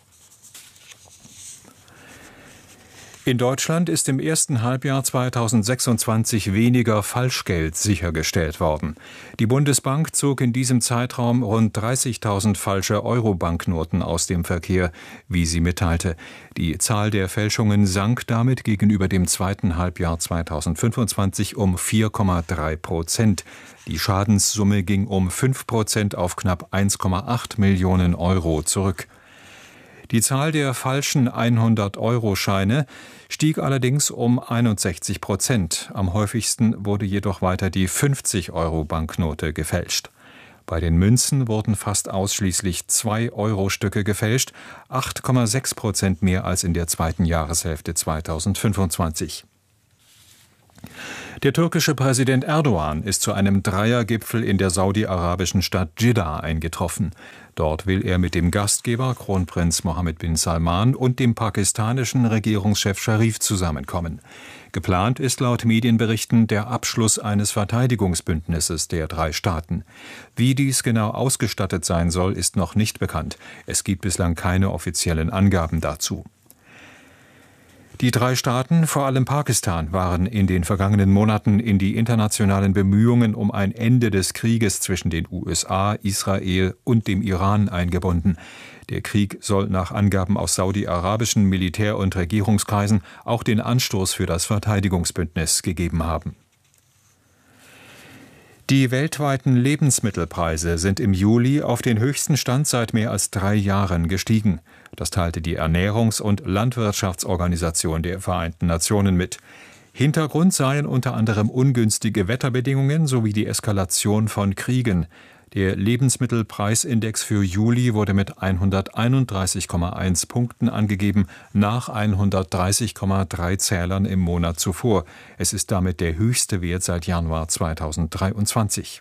In Deutschland ist im ersten Halbjahr zweitausendsechsundzwanzig weniger Falschgeld sichergestellt worden. Die Bundesbank zog in diesem Zeitraum rund dreißigtausend falsche Euro-Banknoten aus dem Verkehr, wie sie mitteilte. Die Zahl der Fälschungen sank damit gegenüber dem zweiten Halbjahr zweitausendfünfundzwanzig um vier Komma drei Prozent. Die Schadenssumme ging um fünf Prozent auf knapp eins Komma acht Millionen Euro zurück. Die Zahl der falschen hundert-Euro-Scheine stieg allerdings um einundsechzig Prozent. Am häufigsten wurde jedoch weiter die fünfzig-Euro-Banknote gefälscht. Bei den Münzen wurden fast ausschließlich zwei Euro-Stücke gefälscht, acht Komma sechs Prozent mehr als in der zweiten Jahreshälfte zweitausendfünfundzwanzig. Der türkische Präsident Erdogan ist zu einem Dreiergipfel in der saudi-arabischen Stadt Dschidda eingetroffen. Dort will er mit dem Gastgeber Kronprinz Mohammed bin Salman und dem pakistanischen Regierungschef Scharif zusammenkommen. Geplant ist laut Medienberichten der Abschluss eines Verteidigungsbündnisses der drei Staaten. Wie dies genau ausgestattet sein soll, ist noch nicht bekannt. Es gibt bislang keine offiziellen Angaben dazu. Die drei Staaten, vor allem Pakistan, waren in den vergangenen Monaten in die internationalen Bemühungen um ein Ende des Krieges zwischen den U S A, Israel und dem Iran eingebunden. Der Krieg soll nach Angaben aus saudi-arabischen Militär- und Regierungskreisen auch den Anstoß für das Verteidigungsbündnis gegeben haben. Die weltweiten Lebensmittelpreise sind im Juli auf den höchsten Stand seit mehr als drei Jahren gestiegen. Das teilte die Ernährungs- und Landwirtschaftsorganisation der Vereinten Nationen mit. Hintergrund seien unter anderem ungünstige Wetterbedingungen sowie die Eskalation von Kriegen. Der Lebensmittelpreisindex für Juli wurde mit hunderteinunddreißig Komma eins Punkten angegeben, nach hundertdreißig Komma drei Zählern im Monat zuvor. Es ist damit der höchste Wert seit Januar zweitausenddreiundzwanzig.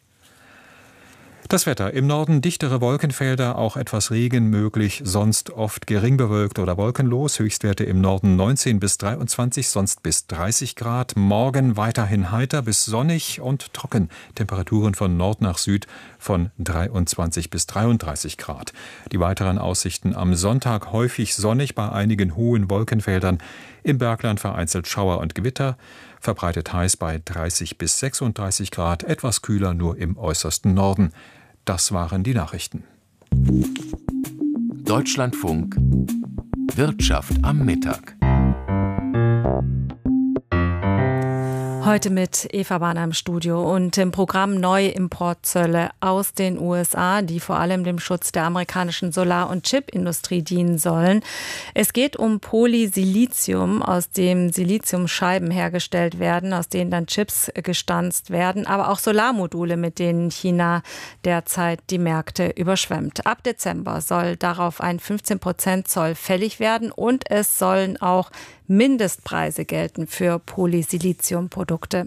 Das Wetter: im Norden dichtere Wolkenfelder, auch etwas Regen möglich, sonst oft gering bewölkt oder wolkenlos. Höchstwerte im Norden neunzehn bis dreiundzwanzig, sonst bis dreißig Grad. Morgen weiterhin heiter bis sonnig und trocken. Temperaturen von Nord nach Süd von dreiundzwanzig bis dreiunddreißig Grad. Die weiteren Aussichten: am Sonntag häufig sonnig bei einigen hohen Wolkenfeldern. Im Bergland vereinzelt Schauer und Gewitter. verbreitet heiß bei dreißig bis sechsunddreißig Grad, etwas kühler nur im äußersten Norden. Das waren die Nachrichten. Deutschlandfunk Wirtschaft am Mittag. Heute mit Eva Bahner im Studio und im Programm neue Importzölle aus den U S A, die vor allem dem Schutz der amerikanischen Solar- und Chipindustrie dienen sollen. Es geht um Polysilizium, aus dem Siliziumscheiben hergestellt werden, aus denen dann Chips gestanzt werden, aber auch Solarmodule, mit denen China derzeit die Märkte überschwemmt. Ab Dezember soll darauf ein fünfzehn Prozent Zoll fällig werden und es sollen auch Mindestpreise gelten für Polysiliziumprodukte.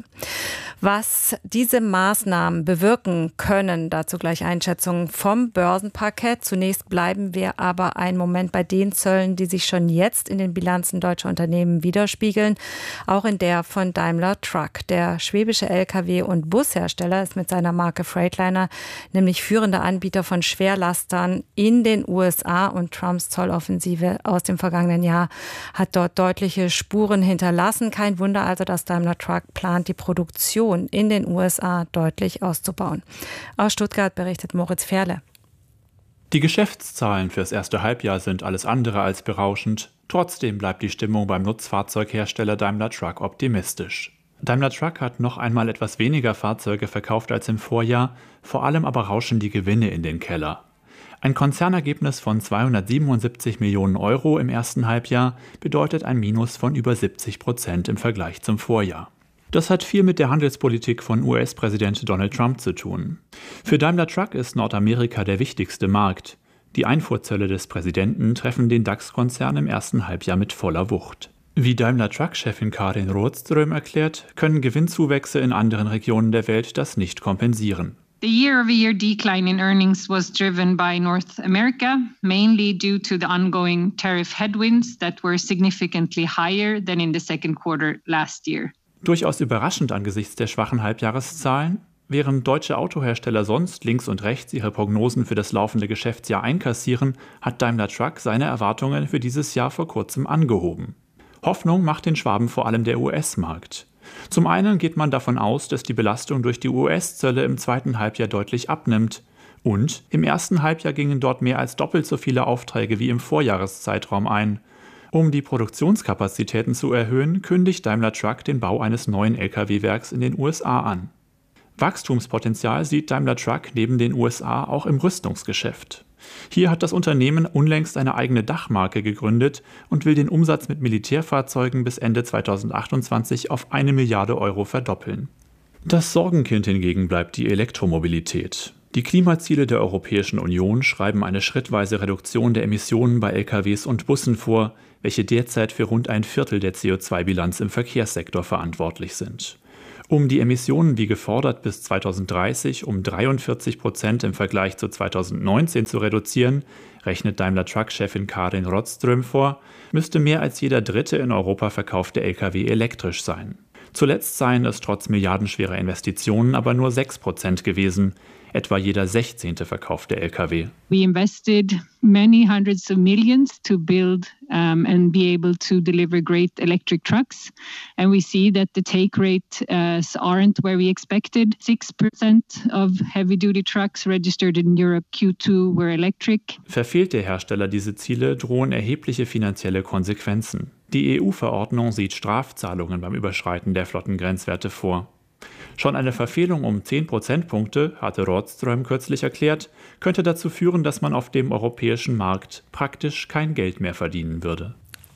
Was diese Maßnahmen bewirken können, dazu gleich Einschätzungen vom Börsenparkett. Zunächst bleiben wir aber einen Moment bei den Zöllen, die sich schon jetzt in den Bilanzen deutscher Unternehmen widerspiegeln, auch in der von Daimler Truck. Der schwäbische L K W- und Bushersteller ist mit seiner Marke Freightliner nämlich führender Anbieter von Schwerlastern in den U S A und Trumps Zolloffensive aus dem vergangenen Jahr hat dort deutliche Spuren hinterlassen. Kein Wunder also, dass Daimler Truck plant, die Produktion in den U S A deutlich auszubauen. Aus Stuttgart berichtet Moritz Ferle. Die Geschäftszahlen fürs erste Halbjahr sind alles andere als berauschend. Trotzdem bleibt die Stimmung beim Nutzfahrzeughersteller Daimler Truck optimistisch. Daimler Truck hat noch einmal etwas weniger Fahrzeuge verkauft als im Vorjahr, vor allem aber rauschen die Gewinne in den Keller. Ein Konzernergebnis von zweihundertsiebenundsiebzig Millionen Euro im ersten Halbjahr bedeutet ein Minus von über siebzig Prozent im Vergleich zum Vorjahr. Das hat viel mit der Handelspolitik von U S-Präsident Donald Trump zu tun. Für Daimler Truck ist Nordamerika der wichtigste Markt. Die Einfuhrzölle des Präsidenten treffen den DAX-Konzern im ersten Halbjahr mit voller Wucht. Wie Daimler Truck-Chefin Karin Rådström erklärt, können Gewinnzuwächse in anderen Regionen der Welt das nicht kompensieren. The year-over-year decline in earnings was driven by North America, mainly due to the ongoing tariff headwinds that were significantly higher than in the second quarter last year. Durchaus überraschend angesichts der schwachen Halbjahreszahlen. Während deutsche Autohersteller sonst links und rechts ihre Prognosen für das laufende Geschäftsjahr einkassieren, hat Daimler Truck seine Erwartungen für dieses Jahr vor kurzem angehoben. Hoffnung macht den Schwaben vor allem der U S-Markt. Zum einen geht man davon aus, dass die Belastung durch die U S-Zölle im zweiten Halbjahr deutlich abnimmt. Und im ersten Halbjahr gingen dort mehr als doppelt so viele Aufträge wie im Vorjahreszeitraum ein. Um die Produktionskapazitäten zu erhöhen, kündigt Daimler Truck den Bau eines neuen L K W-Werks in den U S A an. Wachstumspotenzial sieht Daimler Truck neben den U S A auch im Rüstungsgeschäft. Hier hat das Unternehmen unlängst eine eigene Dachmarke gegründet und will den Umsatz mit Militärfahrzeugen bis Ende zweitausendachtundzwanzig auf eine Milliarde Euro verdoppeln. Das Sorgenkind hingegen bleibt die Elektromobilität. Die Klimaziele der Europäischen Union schreiben eine schrittweise Reduktion der Emissionen bei L K Ws und Bussen vor, welche derzeit für rund ein Viertel der C O zwei Bilanz im Verkehrssektor verantwortlich sind. Um die Emissionen wie gefordert bis zweitausenddreißig um dreiundvierzig Prozent im Vergleich zu zweitausendneunzehn zu reduzieren, rechnet Daimler Truck-Chefin Karin Rådström vor, müsste mehr als jeder dritte in Europa verkaufte L K W elektrisch sein. Zuletzt seien es trotz milliardenschwerer Investitionen aber nur sechs Prozent gewesen, etwa jeder sechzehnte verkaufte L K W. We invested many hundreds of millions to build um, and be able to deliver great electric trucks. And we see that the take rates uh, aren't where we expected. six percent of heavy-duty trucks registered in Europe Q two were electric. Verfehlt der Hersteller diese Ziele, drohen erhebliche finanzielle Konsequenzen. Die E U-Verordnung sieht Strafzahlungen beim Überschreiten der Flottengrenzwerte vor. Schon eine Verfehlung um zehn Prozentpunkte, hatte Rådström kürzlich erklärt, könnte dazu führen, dass man auf dem europäischen Markt praktisch kein Geld mehr verdienen würde.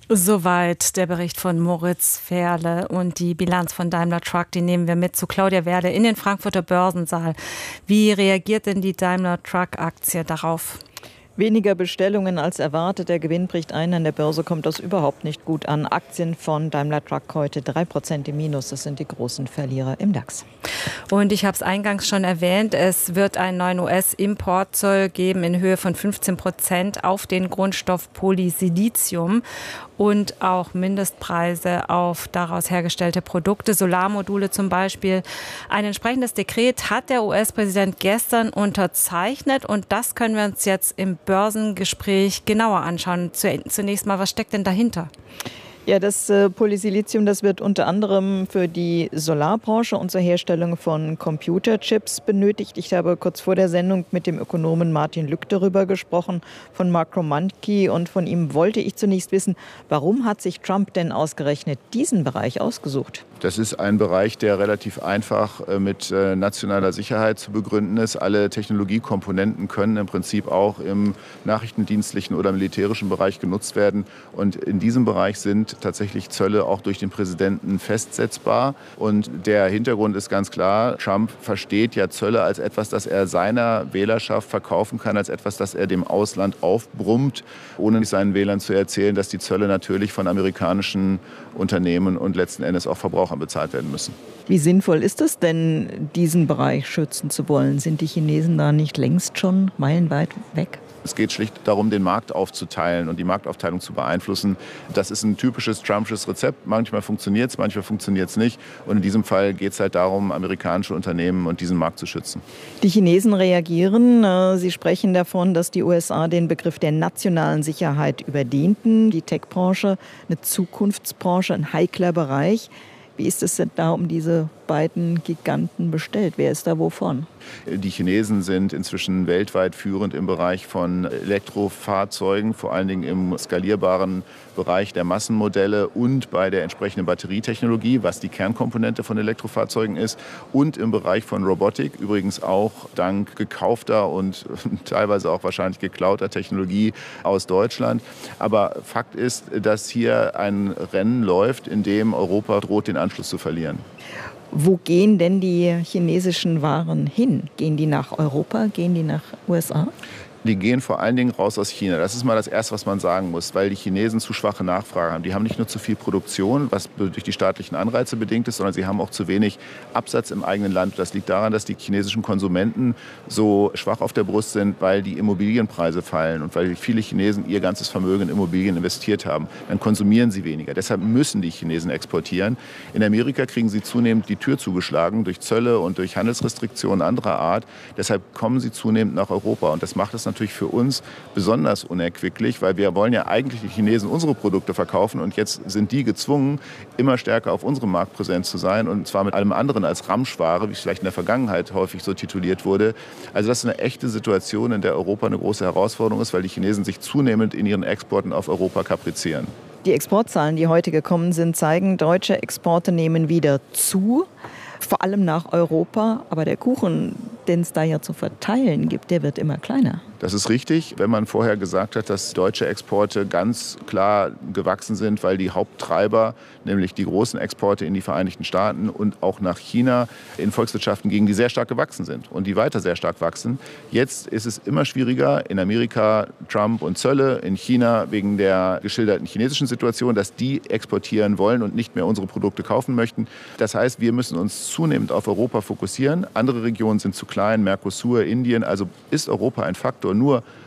Soweit der Bericht von Moritz Ferle und die Bilanz von Daimler Truck, die nehmen wir mit zu Claudia Werle in den Frankfurter Börsensaal. Wie reagiert denn die Daimler Truck-Aktie darauf? Weniger Bestellungen als erwartet. Der Gewinn bricht ein. An der Börse kommt das überhaupt nicht gut an. Aktien von Daimler Truck heute drei Prozent im Minus. Das sind die großen Verlierer im DAX. Und ich habe es eingangs schon erwähnt, es wird einen neuen U S-Importzoll geben in Höhe von fünfzehn Prozent auf den Grundstoff Polysilizium und auch Mindestpreise auf daraus hergestellte Produkte, Solarmodule zum Beispiel. Ein entsprechendes Dekret hat der U S-Präsident gestern unterzeichnet und das können wir uns jetzt im Börsengespräch genauer anschauen. Zunächst mal, was steckt denn dahinter? Ja, das äh, Polysilizium, das wird unter anderem für die Solarbranche und zur Herstellung von Computerchips benötigt. Ich habe kurz vor der Sendung mit dem Ökonomen Martin Lück darüber gesprochen, von Macromonkey, und von ihm wollte ich zunächst wissen, warum hat sich Trump denn ausgerechnet diesen Bereich ausgesucht? Das ist ein Bereich, der relativ einfach mit nationaler Sicherheit zu begründen ist. Alle Technologiekomponenten können im Prinzip auch im nachrichtendienstlichen oder militärischen Bereich genutzt werden. Und in diesem Bereich sind tatsächlich Zölle auch durch den Präsidenten festsetzbar. Und der Hintergrund ist ganz klar, Trump versteht ja Zölle als etwas, das er seiner Wählerschaft verkaufen kann, als etwas, das er dem Ausland aufbrummt, ohne seinen Wählern zu erzählen, dass die Zölle natürlich von amerikanischen Unternehmen und letzten Endes auch Verbrauchern bezahlt werden müssen. Wie sinnvoll ist es denn, diesen Bereich schützen zu wollen? Sind die Chinesen da nicht längst schon meilenweit weg? Es geht schlicht darum, den Markt aufzuteilen und die Marktaufteilung zu beeinflussen. Das ist ein typisches Trumpsches Rezept. Manchmal funktioniert es, manchmal funktioniert es nicht. Und in diesem Fall geht es halt darum, amerikanische Unternehmen und diesen Markt zu schützen. Die Chinesen reagieren. Sie sprechen davon, dass die U S A den Begriff der nationalen Sicherheit überdehnten. Die Tech-Branche, eine Zukunftsbranche, ein heikler Bereich. Wie ist es denn da um diese beiden Giganten bestellt? Wer ist da wovon? Die Chinesen sind inzwischen weltweit führend im Bereich von Elektrofahrzeugen, vor allen Dingen im skalierbaren Bereich der Massenmodelle und bei der entsprechenden Batterietechnologie, was die Kernkomponente von Elektrofahrzeugen ist, und im Bereich von Robotik, übrigens auch dank gekaufter und teilweise auch wahrscheinlich geklauter Technologie aus Deutschland. Aber Fakt ist, dass hier ein Rennen läuft, in dem Europa droht, den Anschluss zu verlieren. Wo gehen denn die chinesischen Waren hin? Gehen die nach Europa? Gehen die nach U S A? Die gehen vor allen Dingen raus aus China. Das ist mal das Erste, was man sagen muss, weil die Chinesen zu schwache Nachfrage haben. Die haben nicht nur zu viel Produktion, was durch die staatlichen Anreize bedingt ist, sondern sie haben auch zu wenig Absatz im eigenen Land. Das liegt daran, dass die chinesischen Konsumenten so schwach auf der Brust sind, weil die Immobilienpreise fallen und weil viele Chinesen ihr ganzes Vermögen in Immobilien investiert haben. Dann konsumieren sie weniger. Deshalb müssen die Chinesen exportieren. In Amerika kriegen sie zunehmend die Tür zugeschlagen durch Zölle und durch Handelsrestriktionen anderer Art. Deshalb kommen sie zunehmend nach Europa. Und das macht es natürlich für uns besonders unerquicklich, weil wir wollen ja eigentlich die Chinesen unsere Produkte verkaufen und jetzt sind die gezwungen, immer stärker auf unserem Markt präsent zu sein und zwar mit allem anderen als Ramschware, wie es vielleicht in der Vergangenheit häufig so tituliert wurde. Also das ist eine echte Situation, in der Europa eine große Herausforderung ist, weil die Chinesen sich zunehmend in ihren Exporten auf Europa kaprizieren. Die Exportzahlen, die heute gekommen sind, zeigen, deutsche Exporte nehmen wieder zu, vor allem nach Europa, aber der Kuchen, den es da ja zu verteilen gibt, der wird immer kleiner. Das ist richtig, wenn man vorher gesagt hat, dass deutsche Exporte ganz klar gewachsen sind, weil die Haupttreiber, nämlich die großen Exporte in die Vereinigten Staaten und auch nach China, in Volkswirtschaften gingen, die sehr stark gewachsen sind und die weiter sehr stark wachsen. Jetzt ist es immer schwieriger, in Amerika Trump und Zölle, in China wegen der geschilderten chinesischen Situation, dass die exportieren wollen und nicht mehr unsere Produkte kaufen möchten. Das heißt, wir müssen uns zunehmend auf Europa fokussieren. Andere Regionen sind zu klein, Mercosur, Indien, also ist Europa ein Faktor. Nur